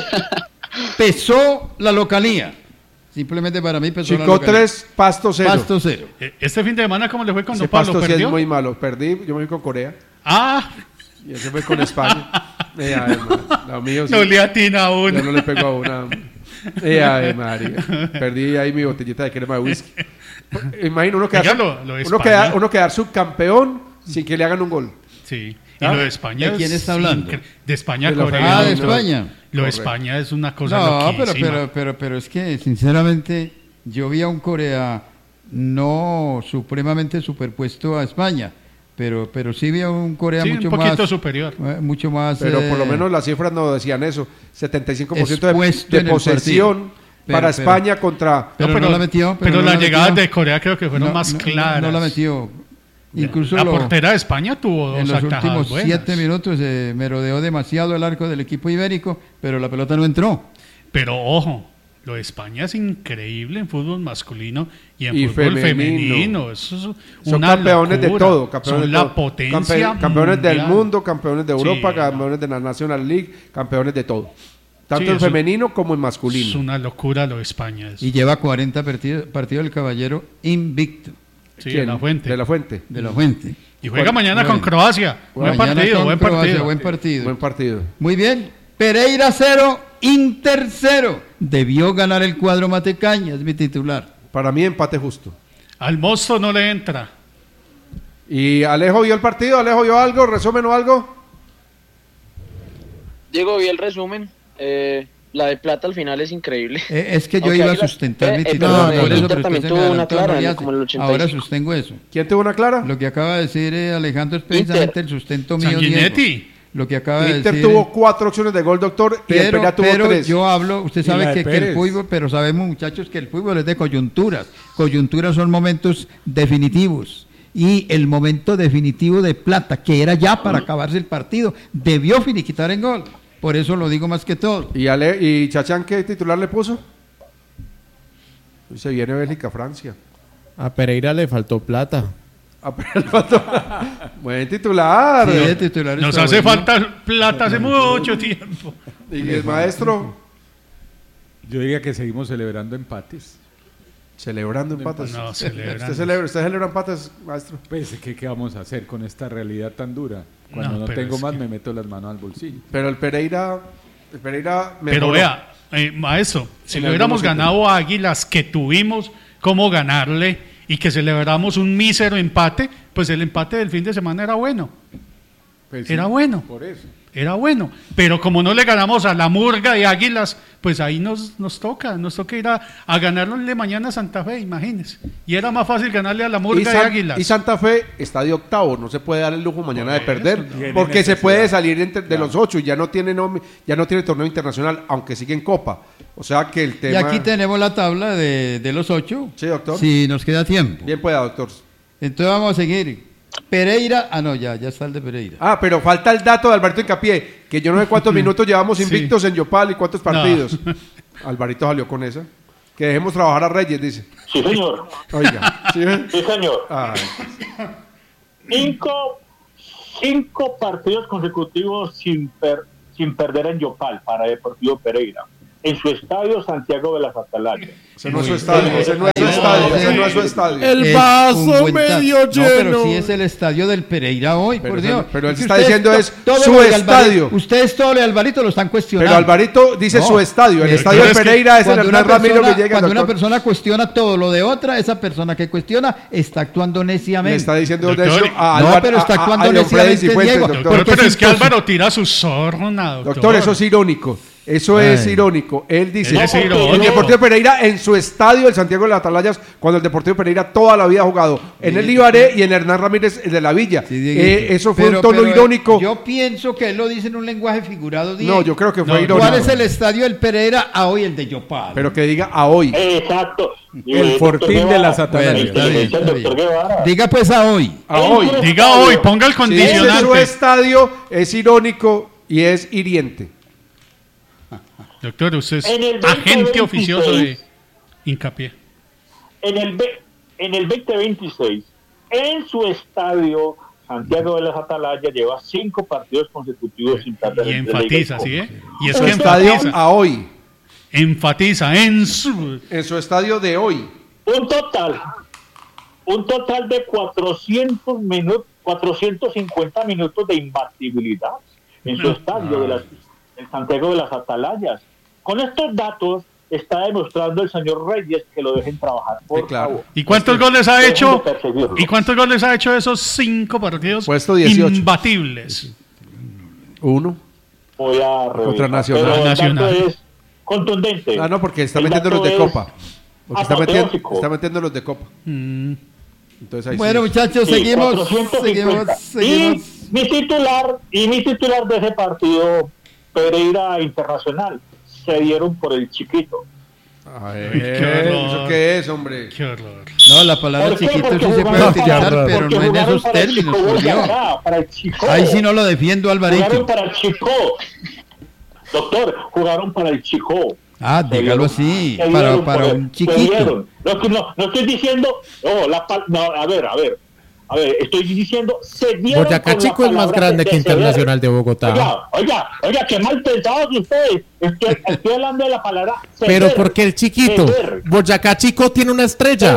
Pesó la localía. Simplemente para mí pesó la localía. Chico 3, Pasto 0. Pasto 0. Este fin de semana, ¿cómo le fue con Don Pablo? Pasto ¿Perdió? Sí es muy malo. Perdí, yo me fui con Corea. Y ese fue con España. Lo mío sí. No le atina a uno. Yo no le pego a una. María. Perdí ahí mi botellita de crema de whisky. Imagino uno quedar subcampeón sin que le hagan un gol. Sí. Y lo de España. ¿De quién está hablando? De España, Corea. De España. Lo de España es una cosa loquísima. Pero es que, sinceramente, yo vi a un Corea no supremamente superpuesto a España. Pero sí vi a un Corea mucho un poquito más superior. Mucho más. Pero por lo menos las cifras no decían eso. 75% de posesión para España contra. Pero no la metió. Pero las llegadas de Corea creo que fueron más claras. No la metió. Incluso la portera de España tuvo dos en los últimos buenas. 7 minutos merodeó demasiado el arco del equipo ibérico, pero la pelota no entró. Pero ojo, lo de España es increíble en fútbol masculino y en fútbol femenino. Eso es son campeones locura. De todo. Son la potencia campeones del mundo, campeones de Europa, campeones de la National League, campeones de todo. Tanto en femenino como en masculino. Es una locura lo de España. Y lleva 40 partidos el caballero invicto. Sí, de la Fuente. De la Fuente. Y juega mañana con Croacia. Buen partido. Muy bien. Pereira 0, Inter 0. Debió ganar el cuadro Matecaña, es mi titular. Para mí empate justo. Al Mosto no le entra. ¿Y Alejo vio el partido? ¿Alejo vio algo? ¿Resumen o algo? Diego, vi el resumen. La de Plata al final es increíble. Es que yo iba a sustentar mi titular. Por eso también tuvo una clara, como el 85. Ahora sostengo eso. ¿Quién tuvo una clara? Lo que acaba de decir Alejandro es precisamente el sustento mío. Lo que acaba de decir. Inter tuvo 4 opciones de gol, doctor, y el Pereira tuvo 3. Yo hablo, usted sabe que el fútbol, pero sabemos, muchachos, que el fútbol es de coyunturas. Coyunturas son momentos definitivos. Y el momento definitivo de Plata, que era ya para acabarse el partido, debió finiquitar en gol. Por eso lo digo más que todo. ¿Y Chachán qué titular le puso? Se viene Bélgica-Francia. A Pereira le faltó plata. Buen titular. Sí, titular nos hace falta plata hace mucho tiempo. ¿Y el maestro? Yo diría que seguimos celebrando empates. ¿Celebrando empates? No, celebrando. ¿Usted celebra empates, maestro? Pues, ¿qué vamos a hacer con esta realidad tan dura? Cuando no tengo más, me meto las manos al bolsillo. Pero el Pereira pero vea, maestro, si le hubiéramos ganado a Águilas, que tuvimos cómo ganarle y que celebramos un mísero empate, pues el empate del fin de semana era bueno. Pues era sí, bueno. Por eso. era bueno, pero como no le ganamos a la Murga de Águilas, pues ahí nos toca ir a ganarle mañana a Santa Fe, imagínense. Y era más fácil ganarle a la Murga de Águilas. Y Santa Fe está de octavo, no se puede dar el lujo mañana de perder, porque se puede salir de los 8 y ya no tiene torneo internacional, aunque sigue en Copa. O sea que el tema... Y aquí tenemos la tabla de los 8. Sí, doctor. Si nos queda tiempo. Bien pueda, doctor. Entonces vamos a seguir. Pereira, ya está el de Pereira. Pero falta el dato de Alvarito Hincapié, que yo no sé cuántos minutos llevamos invictos en Yopal y cuántos partidos. No. Alvarito salió con esa. Que dejemos trabajar a Reyes, dice. Sí, señor. Oiga. Sí, señor. Ay. 5 partidos consecutivos sin perder en Yopal para Deportivo Pereira. En su estadio Santiago de las Atalayas. Ese no es su estadio. El vaso medio lleno. No, pero sí es el estadio del Pereira hoy, por Dios. Pero él está diciendo es su estadio. Ustedes todo lo de Alvarito lo están cuestionando. Pero Alvarito dice su estadio. El estadio de Pereira es el Hernán Ramiro Villegas. Cuando una persona cuestiona todo lo de otra, esa persona que cuestiona está actuando neciamente. Le está diciendo necio a Álvaro. No, pero está actuando neciamente, Diego. Pero es que Álvaro tira su sorna, doctor. Doctor, eso es irónico. Eso es irónico. Él dice, el Deportivo Pereira en su estadio, el Santiago de las Atalayas, cuando el Deportivo Pereira toda la vida ha jugado en el Ibaré y en Hernán Ramírez, el de la Villa. Eso fue un tono irónico. Yo pienso que él lo dice en un lenguaje figurado. No, yo creo que fue irónico. ¿Cuál es el estadio del Pereira a hoy, el de Yopal? Pero que diga a hoy. Exacto. El Fortín de las Atalayas. Diga pues a hoy. A hoy. Diga hoy, ponga el condicionante. Su estadio es irónico y es hiriente. Doctor, usted es agente oficioso de Hincapié. En el 2026, en su estadio, Santiago de las Atalayas lleva 5 partidos consecutivos sin perder. Y enfatiza, ¿sí? Y es su que estadio a hoy. Enfatiza en su estadio de hoy. Un total de 450 minutos de imbatibilidad en su estadio de Santiago de las Atalayas. Con estos datos está demostrando el señor Reyes que lo dejen trabajar, por favor. ¿Y cuántos goles ha hecho? ¿Y cuántos goles ha hecho de esos 5 partidos imbatibles? 1. Voy a revisar. Contra Nacional. Pero el dato es contundente. No, porque está metiendo los de Copa. Porque está metiendo los de Copa. Entonces, ahí bueno, muchachos, seguimos. Y mi titular de ese partido, Pereira Internacional, se dieron por el chiquito. ¿Eso qué es, hombre? Qué horror. No, la palabra chiquito sí se puede utilizar, pero no en esos términos, por Dios. Ahí sí no lo defiendo, Alvarito. Jugaron para el Chico. Doctor, jugaron para el Chico. Dígalo así, para un chiquito. No estoy diciendo, a ver, estoy diciendo, se dieron. Boyacá Chico es más grande que Internacional de Bogotá. Oiga, qué mal pensados ustedes. Estoy hablando de la palabra ceder. Pero porque el chiquito, Boyacá Chico tiene una estrella.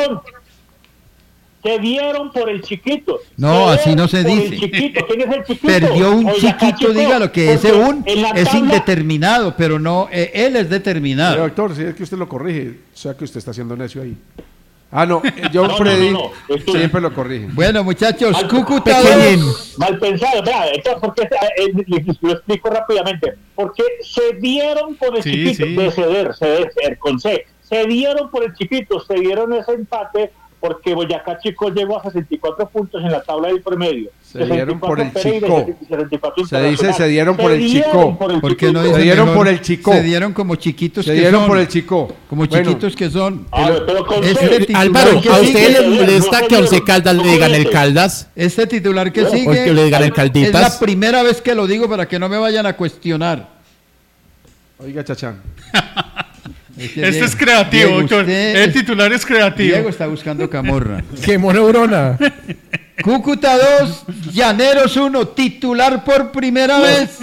Se dieron por el chiquito. No, así no se dice. ¿Quién es el chiquito? Perdió un chiquito, dígalo, que ese es indeterminado, pero no, él es determinado. Pero, doctor, si es que usted lo corrige, o sea que usted está haciendo necio ahí. No, John Freddy siempre lo corrige. Bueno, muchachos, Cúcuta mal pensado, entonces, porque lo explico rápidamente. Porque se dieron por el chiquito de ceder con C. Se dieron por el chiquito, se dieron ese empate porque Boyacá Chico llegó a 64 puntos en la tabla del promedio. Se dieron por el Chico. Se dice se dieron por el Chico. ¿Por qué no se dieron por el Chico? Se dieron como chiquitos que son. Se dieron por el Chico. Como chiquitos que son. Álvaro, ¿a usted le molesta que a Once Caldas le digan el Caldas? Este titular que sigue que le digan el Calditas. Es la primera vez que lo digo para que no me vayan a cuestionar. Oiga, Chachán. Este es creativo, doctor. El titular es creativo. Diego está buscando camorra. Quemó neurona. Cúcuta 2, Llaneros 1, titular por primera vez.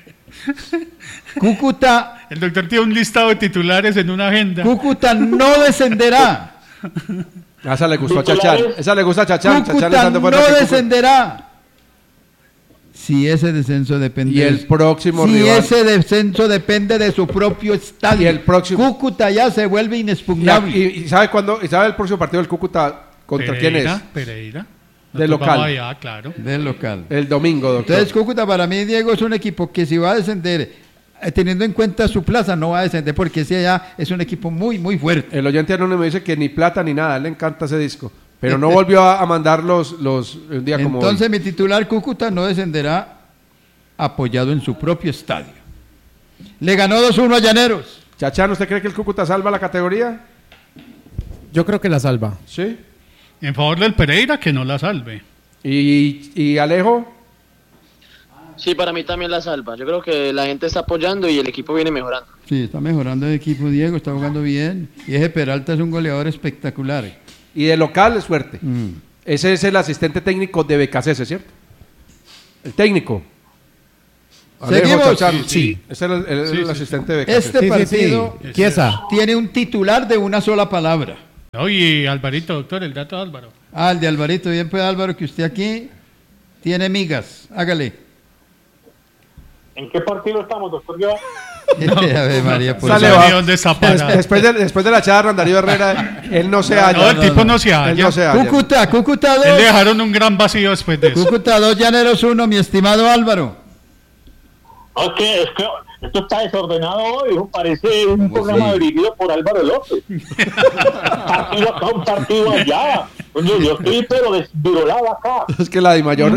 Cúcuta. El doctor tiene un listado de titulares en una agenda. Cúcuta no descenderá. Esa le gustó a Chachán. Esa le gusta a Chachán. Cúcuta no descenderá. Si ese descenso depende. Y el próximo si rival. Ese descenso depende de su propio estadio. Y el próximo. Cúcuta ya se vuelve inexpugnable. ¿Y sabe cuándo? ¿Y sabe el próximo partido del Cúcuta contra quién es? Pereira. Del local. Allá, claro. Del local. El domingo, doctor. Entonces, Cúcuta, para mí, Diego, es un equipo que si va a descender, teniendo en cuenta su plaza, no va a descender, porque ese allá es un equipo muy, muy fuerte. El oyente anónimo dice que ni plata ni nada, a él le encanta ese disco. Pero no volvió a mandar los un día como Entonces, hoy. mi titular, Cúcuta, no descenderá apoyado en su propio estadio. Le ganó 2-1 a Llaneros. Chachán, ¿usted cree que el Cúcuta salva la categoría? Yo creo que la salva. Sí. En favor del Pereira, que no la salve. ¿Y Alejo? Sí, para mí también la salva. Yo creo que la gente está apoyando y el equipo viene mejorando. Sí, está mejorando el equipo, Diego, está jugando bien. Y ese Peralta es un goleador espectacular. Y de local es fuerte. Ese es el asistente técnico de Becasese, ¿cierto? El técnico. Seguimos. Sí. Ese es el asistente de Becasese. Este partido tiene un titular de una sola palabra. Oye, Alvarito, doctor, el dato de Álvaro. El de Alvarito, bien pues Álvaro, que usted aquí tiene migas. Hágale. ¿En qué partido estamos, doctor? Ave María, pues. Después de la charla, Darío Herrera, él no se halla. No, el tipo no se halla. Cúcuta 2. Le dejaron un gran vacío después de eso. Cúcuta 2, Llaneros 1, mi estimado Álvaro. Es que esto está desordenado hoy, parece un programa dirigido por Álvaro López. Partido acá, un partido allá. Oye, yo estoy pero desvirolado acá. Es que la de mayor,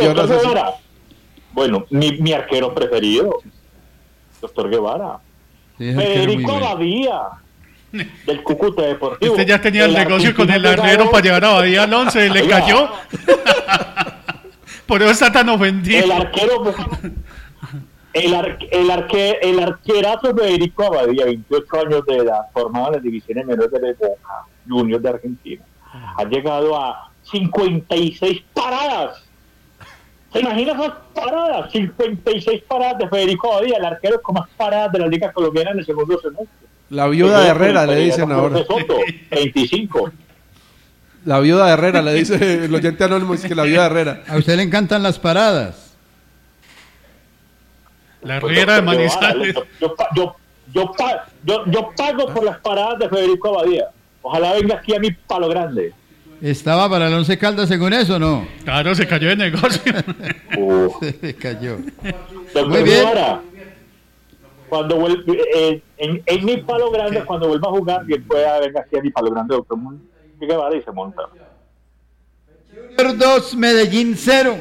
bueno, mi arquero preferido, doctor Guevara. Sí, Federico Abadía, del Cúcuta Deportivo. Usted ya tenía el negocio con el arquero para llevar a Abadía al 11, le cayó. Por eso está tan ofendido. El arquero... El arquerazo Federico Abadía, 28 años de edad, formado en las divisiones menores de Boca Juniors de Argentina, ha llegado a 56 paradas. ¿Se imagina esas paradas? 56 paradas de Federico Abadía, el arquero con más paradas de la Liga Colombiana en el segundo semestre. La viuda de Herrera, le dicen ahora. Soto, 25. La viuda de Herrera, le dice el oyente anónimo, es que la viuda de Herrera. ¿A usted le encantan las paradas? La Herrera de Manizales. Yo pago por las paradas de Federico Abadía. Ojalá venga aquí a mi Palo Grande. ¿Estaba para el 11 Caldas según eso, no? Claro, se cayó de negocio. Se cayó. Muy bien. Cuando vuelve, en mi Palo Grande, cuando vuelva a jugar, bien pueda venga aquí a mi Palo Grande, doctor Guevara, y se monta. Junior 2, Medellín 0.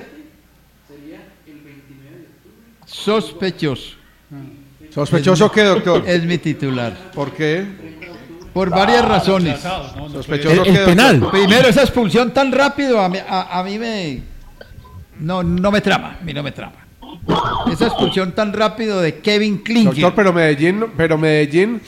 Sospechoso. ¿Sospechoso qué, doctor? Es mi titular. ¿Por qué? Por varias razones. Sospechoso el penal. Primero, esa expulsión tan rápido a mí me... No me trama, a mí no me trama. Esa expulsión tan rápido de Kevin Klinger. Doctor, pero Medellín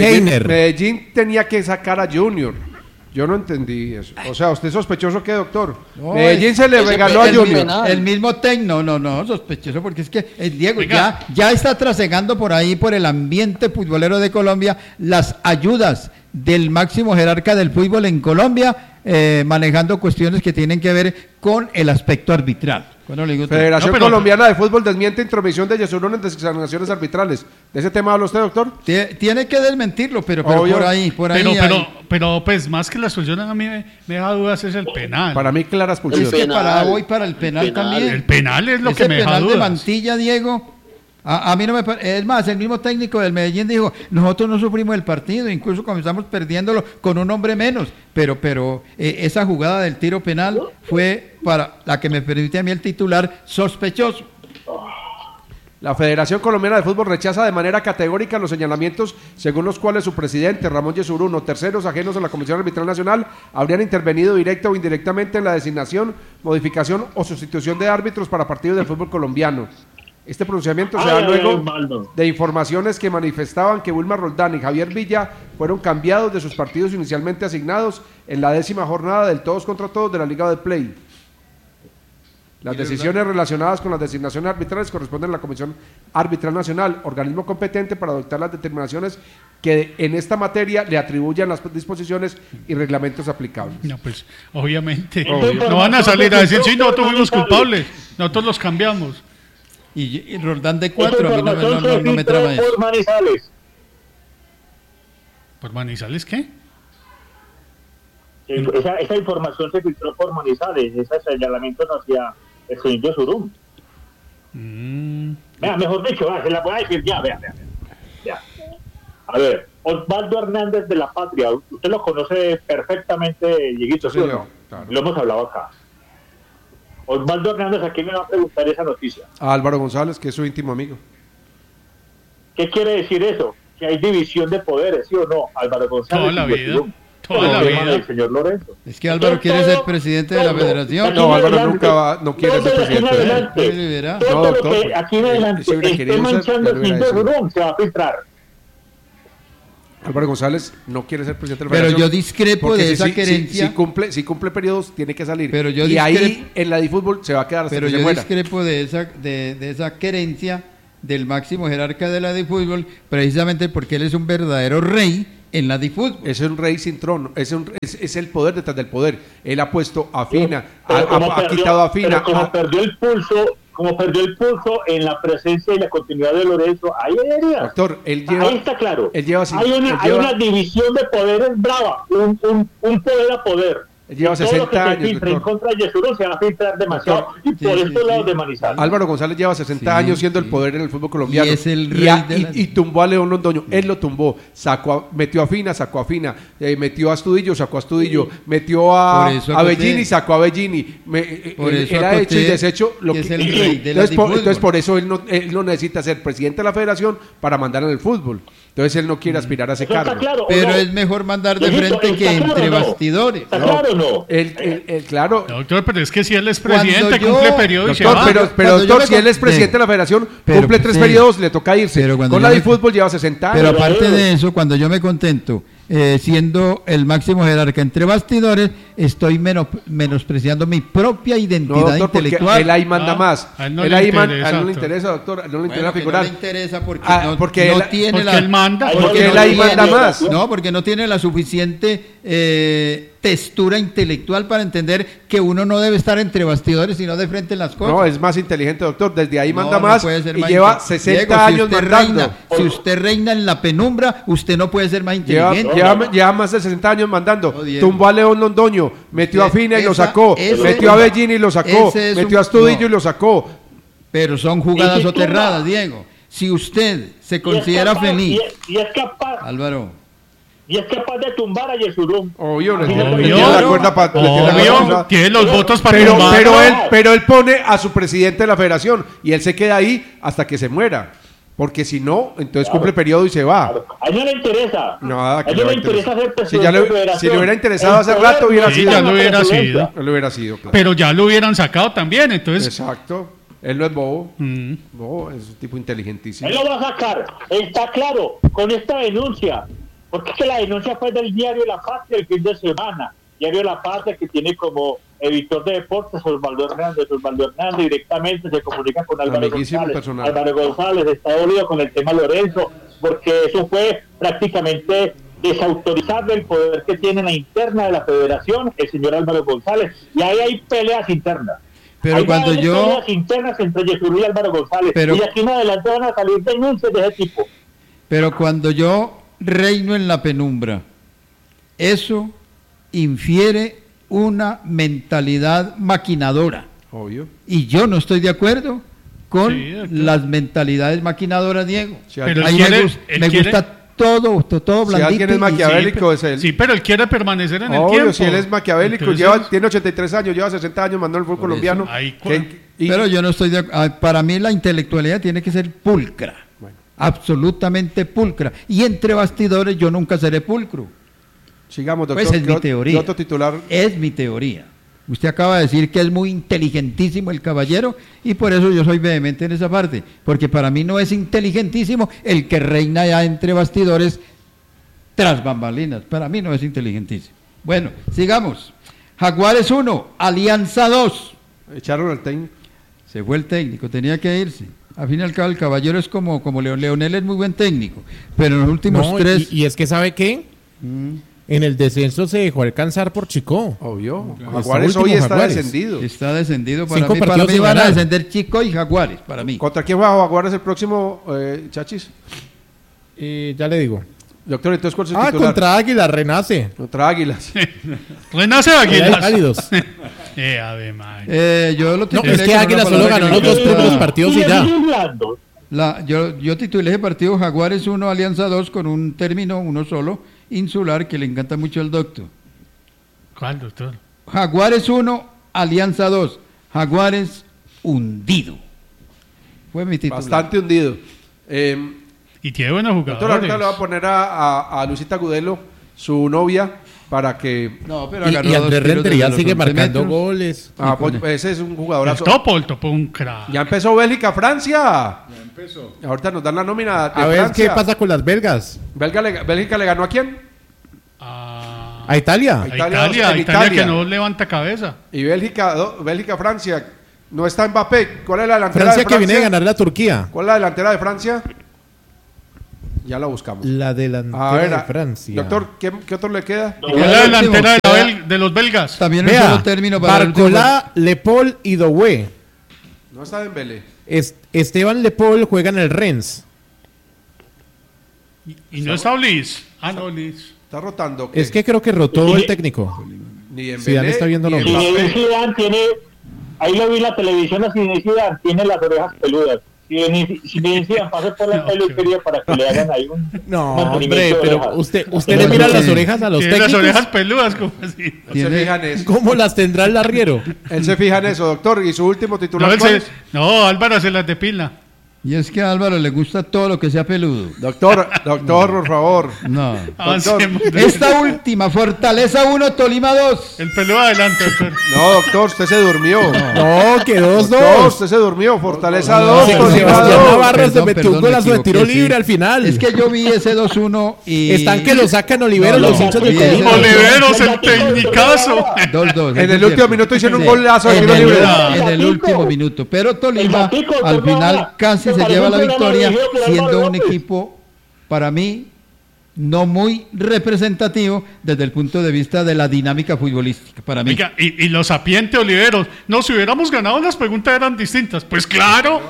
tenía que sacar a Junior. Yo no entendí eso. O sea, ¿usted es sospechoso qué, doctor? No, Medellín se le regaló a Junior. El mismo técnico, no, sospechoso, porque es que Diego ya está trasegando por ahí, por el ambiente futbolero de Colombia, las ayudas del máximo jerarca del fútbol en Colombia, manejando cuestiones que tienen que ver con el aspecto arbitral. Federación Colombiana de Fútbol desmiente intromisión de Yesurún en designaciones arbitrales. ¿De ese tema habla usted, doctor? Tiene que desmentirlo, pero por ahí. Pero pues más que la expulsión a mí me deja dudas es el penal. Para mí clara expulsión. Voy para el penal también. El penal es lo que me deja dudas. El penal de Mantilla, Diego. A mí no me parece. Es más, el mismo técnico del Medellín dijo, nosotros no sufrimos el partido, incluso comenzamos perdiéndolo con un hombre menos, pero esa jugada del tiro penal fue para la que me permite a mí el titular sospechoso. La Federación Colombiana de Fútbol rechaza de manera categórica los señalamientos según los cuales su presidente, Ramón Yesurún, o terceros ajenos a la Comisión Arbitral Nacional habrían intervenido directa o indirectamente en la designación, modificación o sustitución de árbitros para partidos del fútbol colombiano. Este pronunciamiento se da luego de informaciones que manifestaban que Wilmar Roldán y Javier Villa fueron cambiados de sus partidos inicialmente asignados en la 10ª jornada del todos contra todos de la Liga de Play. Las decisiones relacionadas con las designaciones arbitrales corresponden a la Comisión Arbitral Nacional, organismo competente para adoptar las determinaciones que en esta materia le atribuyan las disposiciones y reglamentos aplicables. No, pues obviamente no van a salir a decir, sí, nosotros fuimos culpables, nosotros los cambiamos. Y Roldán de 4, a mí no me trama eso. Por Manizales. ¿Por Manizales qué? Esa información se filtró por Manizales, esos señalamientos hacia el señor Yesurum. Vea, mejor dicho, se la voy a decir ya, vea. A ver, Osvaldo Hernández de La Patria, usted lo conoce perfectamente, Dieguito, ¿sí o no? Claro. Lo hemos hablado acá. Osvaldo Hernández, ¿a quién me va a preguntar esa noticia? A Álvaro González, que es su íntimo amigo. ¿Qué quiere decir eso? Que hay división de poderes, ¿sí o no? Álvaro González. Toda la vida. Toda la vida. Del señor Lorenzo. Es que Álvaro quiere ser presidente de la federación. No, Álvaro no quiere ser presidente. Todo lo que aquí en adelante esté manchando el Yesurum se va a filtrar. Álvaro González no quiere ser presidente de la federación. Pero yo discrepo de esa querencia. Si cumple periodos, tiene que salir. Pero yo y ahí en la DiFútbol se va a quedar hasta pero que yo se muera. Discrepo de esa querencia del máximo jerarca de la DiFútbol, precisamente porque él es un verdadero rey en la DiFútbol. Es un rey sin trono, es el poder detrás del poder. Él ha puesto a Fina, ha quitado a Fina. Como perdió el pulso en la presencia y la continuidad de Lorenzo, ahí doctor, ahí está claro. Hay una división de poderes brava, un poder a poder. Lleva 60 años. En contra de Yesurum se va a filtrar demasiado y por estos lados de Manizales. Álvaro González lleva 60 años siendo el poder en el fútbol colombiano. Y es el rey y tumbó a León Londoño. Él lo tumbó. Metió a Fina, sacó a Fina. Metió a Astudillo, sacó a Astudillo. Metió a Bellini, sacó a Bellini. Él ha hecho y deshecho lo que. Entonces, por eso él no necesita ser presidente de la federación para mandar en el fútbol. Entonces él no quiere aspirar a ese cargo. Claro, pero es mejor mandar de frente que entre bastidores. Claro, claro. Doctor, pero es que si él es presidente, cumple periodo y se va. Pero doctor, si él es presidente de la federación, cumple 3 periodos, le toca irse. Con la DiFútbol lleva 60 años. Pero aparte de eso, cuando yo me contento siendo el máximo jerarca entre bastidores, estoy menospreciando mi propia identidad intelectual. Él ahí manda más. Él ahí no le interesa, doctor. No le interesa figurar. No le interesa porque no tiene él manda. Porque él ahí manda más. No, porque no tiene la suficiente textura intelectual para entender que uno no debe estar entre bastidores sino de frente en las cosas. No, es más inteligente, doctor. Desde ahí manda más y lleva 60 años mandando. Si usted reina en la penumbra, usted no puede ser más inteligente. Lleva más de 60 años mandando. Tumbó a León Londoño, metió a Fina y lo sacó, metió a Bellini y lo sacó, metió a Astudillo y lo sacó. Pero son jugadas soterradas, Diego. Si usted se considera feliz, y es capaz, Álvaro, y es capaz de tumbar a Yesurum. Obvio, tiene los votos para pero él pone a su presidente de la federación y él se queda ahí hasta que se muera. Porque si no, entonces cumple periodo y se va. A él no le interesa. Nada, a él no le interesa ser presidente de la federación. Si le hubiera interesado hace rato, hubiera sido. Ya lo hubiera sido. Lo hubiera sido, claro. Pero ya lo hubieran sacado también, entonces. Exacto. Él no es bobo. Bobo, es un tipo inteligentísimo. Él lo va a sacar. Está claro, con esta denuncia. Porque es que la denuncia fue del diario La Patria el fin de semana. Diario La Patria, que tiene como editor de deportes Osvaldo Hernández. Osvaldo Hernández directamente se comunica con Álvaro González. Personal. Álvaro González está dolido con el tema Lorenzo, porque eso fue prácticamente desautorizar el poder que tiene la interna de la federación, el señor Álvaro González. Y ahí hay peleas internas. Pero hay cuando peleas internas entre Yesurum y Álvaro González. Y de aquí en adelante van a salir denuncias de ese tipo. Pero cuando yo reino en la penumbra, eso infiere una mentalidad maquinadora. Obvio. Y yo no estoy de acuerdo con las mentalidades maquinadoras, Diego. Pero me gusta todo blandito. Si alguien es maquiavélico es él. Sí, pero él quiere permanecer en el tiempo. Obvio, si él es maquiavélico, tiene 83 años, lleva 60 años mandando el fútbol colombiano. Pero yo no estoy de acuerdo. Para mí la intelectualidad tiene que ser pulcra. Bueno. Absolutamente pulcra. Y entre bastidores yo nunca seré pulcro. Sigamos, doctor. Pues es mi teoría. Otro titular. Es mi teoría. Usted acaba de decir que es muy inteligentísimo el caballero y por eso yo soy vehemente en esa parte. Porque para mí no es inteligentísimo el que reina ya entre bastidores tras bambalinas. Para mí no es inteligentísimo. Bueno, sigamos. Jaguares 1, Alianza 2. Echaron al técnico. Se fue el técnico, tenía que irse. Al fin y al cabo, el caballero es como Leonel es muy buen técnico, pero en los últimos 3... Y es que, ¿sabe qué? En el descenso se dejó alcanzar por Chico. Obvio. Jaguares hoy está descendido. Está descendido para mí van a descender Chico y Jaguares, para mí. ¿Contra quién va Jaguares el próximo, Chachis? Ya le digo. Doctor, entonces, ¿cuál es el titular? Contra Águilas, renace. Contra Águilas. Renace Águilas. Águilas. Ave madre. Yo lo titulé. No, es que Águilas solo ganó los 2 primeros partidos y ya. Yo titulé ese partido Jaguares 1, Alianza 2 con un término, uno solo, insular, que le encanta mucho al doctor. ¿Cuál, doctor? Jaguares 1, Alianza 2. Jaguares hundido. Fue mi título. Bastante hundido. Y tiene buenos jugadores. Doctor, ahorita le voy a poner a Luisita Gudelo, su novia, para que... No, pero y Andrés Rentería sigue marcando goles. Pues ese es un jugadorazo. El topo un crack. Ya empezó Bélgica-Francia. Ya empezó. Ahorita nos dan la nómina de a ver Francia. ¿Qué pasa con las belgas? ¿Bélgica le ganó a quién? A Italia. Italia que no levanta cabeza. Y Bélgica-Francia. No está Mbappé. ¿Cuál es la delantera Francia de Francia? Que viene a ganar la Turquía. ¿Cuál es la delantera de Francia? Ya la buscamos. La delantera de Francia. Doctor, ¿qué otro le queda? ¿Cuál es la delantera de los belgas? También un solo término para Barcola, Lepol y Doué. No está Dembélé. Esteban Lepol juega en el Rennes. ¿Y no está Olis? No, Olis. Está rotando. ¿Qué? Es que creo que rotó el técnico. Ni Dembélé. Zidane está viendo nombres. Zidane tiene... Ahí lo vi en la televisión, así Zidane tiene las orejas peludas. Si me decían, pase por la peluquería para que le hagan ahí un... No, hombre, pero usted le mira las orejas a los técnicos. Las orejas peludas, ¿cómo así? Se fija en eso. ¿Cómo las tendrá el arriero? Él se fija en eso, doctor. ¿Y su último titular? No, Álvaro se las depila. Y es que a Álvaro le gusta todo lo que sea peludo. Doctor, por favor. No. Doctor. Esta última, Fortaleza 1, Tolima 2. El peludo adelante, doctor. No, doctor, usted se durmió. No, quedó 2-2. Usted se durmió. Fortaleza 2, Tolima 2. Sebastián Navarro se metió un golazo de tiro libre al final. Es que yo vi ese 2-1 y... Están que lo sacan Oliveros los hinchas de Tolima. Oliveros, el tecnicazo. 2-2. En el último minuto hicieron un golazo de tiro libre. En el último minuto. Pero Tolima al final casi se lleva la victoria, siendo un equipo para mí no muy representativo desde el punto de vista de la dinámica futbolística para mí. Oiga, y los sapientes Oliveros, no, si hubiéramos ganado las preguntas eran distintas. Pues claro.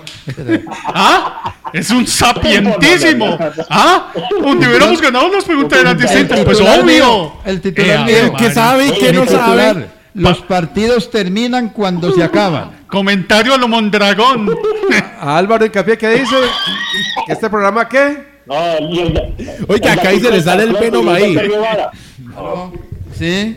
Es un sapientísimo. Donde hubiéramos ganado las preguntas eran distintas. Pues obvio. El titular mío. ¿Qué sabe y qué no sabe? Los partidos terminan cuando se acaban. Comentario a lo Mondragón. A Álvaro Hincapié, ¿qué dice? ¿Que este programa qué? Oiga, acá ahí se le sale el Venom ahí. ¿Sí?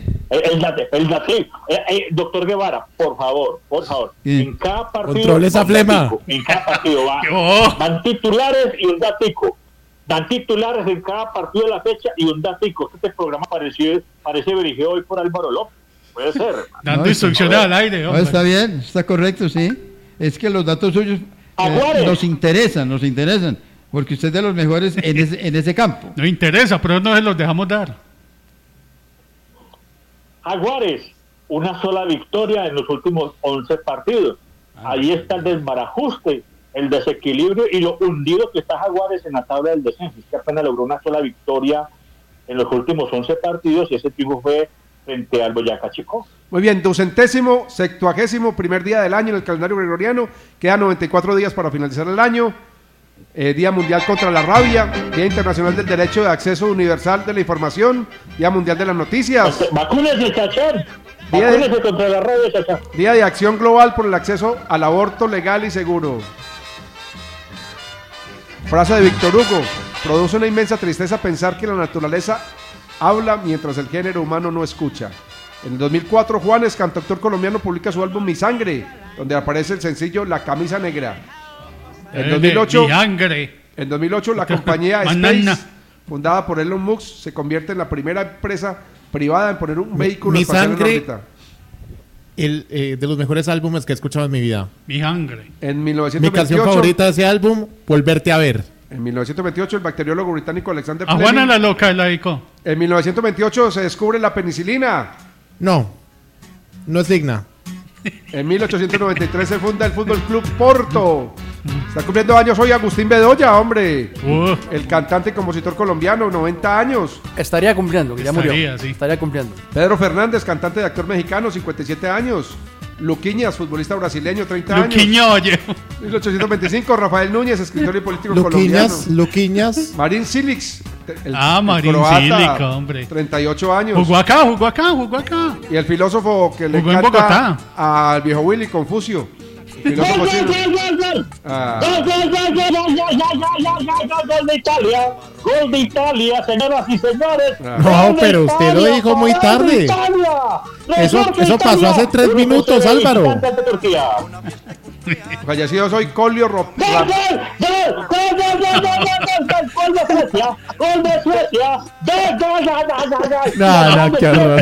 Doctor Guevara, por favor. En cada partido... Controle esa flema. En cada partido van titulares y un datico. Dan titulares en cada partido de la fecha y un datico. Este programa parece dirigido hoy por Álvaro López. Puede ser. Dando instrucciones al aire. No, está bien, está correcto, sí. Es que los datos suyos nos interesan, porque usted es de los mejores en ese campo. No interesa, pero no se los dejamos dar. Jaguares, una sola victoria en los últimos 11 partidos. Ahí está el desbarajuste, el desequilibrio y lo hundido que está Jaguares en la tabla del descenso. Es que apenas logró una sola victoria en los últimos 11 partidos y ese triunfo fue frente al Boyacá Chico. Muy bien, 271º primer día del año en el calendario gregoriano. Quedan 94 días para finalizar el año. Día Mundial contra la Rabia, Día Internacional del Derecho de Acceso Universal de la Información, Día Mundial de las Noticias. Vacúnese, Chachán. Vacúnese contra la rabia, Chachán. Día de Acción Global por el acceso al aborto legal y seguro. Frase de Víctor Hugo: produce una inmensa tristeza pensar que la naturaleza habla mientras el género humano no escucha. En el 2004, Juanes, cantautor colombiano, publica su álbum Mi Sangre, donde aparece el sencillo La Camisa Negra. En 2008, la compañía Space, fundada por Elon Musk, se convierte en la primera empresa privada en poner un vehículo espacial en órbita. De los mejores álbumes que he escuchado en mi vida. Mi Sangre. En 1928, mi canción favorita de ese álbum, Volverte a ver. En 1928, el bacteriólogo británico Alexander Fleming. A Juana la loca la dedicó. En 1928 se descubre la penicilina. No es digna. En 1893 se funda el Fútbol Club Porto. Está cumpliendo años hoy Agustín Bedoya, hombre. El cantante y compositor colombiano, 90 años. Estaría cumpliendo, que ya murió. Sí. Estaría cumpliendo. Pedro Fernández, cantante y actor mexicano, 57 años. Luquiñas, futbolista brasileño, 30 Luquiño, años. 1825, Rafael Núñez, escritor y político colombiano. Luquiñas. Marín Silix, Marín Cilic, hombre. 38 años. Jugó acá. Y el filósofo que le jugó canta al viejo Willy, Confucio. Gol de Italia, señoras y señores. No, pero usted lo dijo muy tarde. Eso pasó hace 3 minutos, Álvaro. Fallecido soy Colio ¡Gol de Suecia! No, qué horror.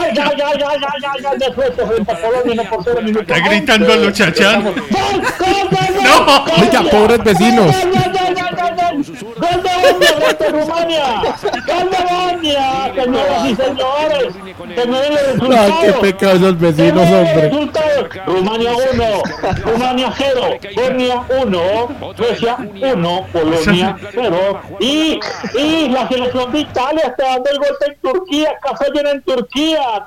Está gritando el muchachán. No, oiga, pobres vecinos. ¡Gol de Rumania! ¡Gol de Bosnia! Señoras y señores, que me den el resultado. Qué pecado esos vecinos, hombre. Rumania 1, Rumania 0, Bosnia 1, Suecia 1, Polonia 0. Y la selección de Italia está dando el golpe en Turquía, casa llena en Turquía.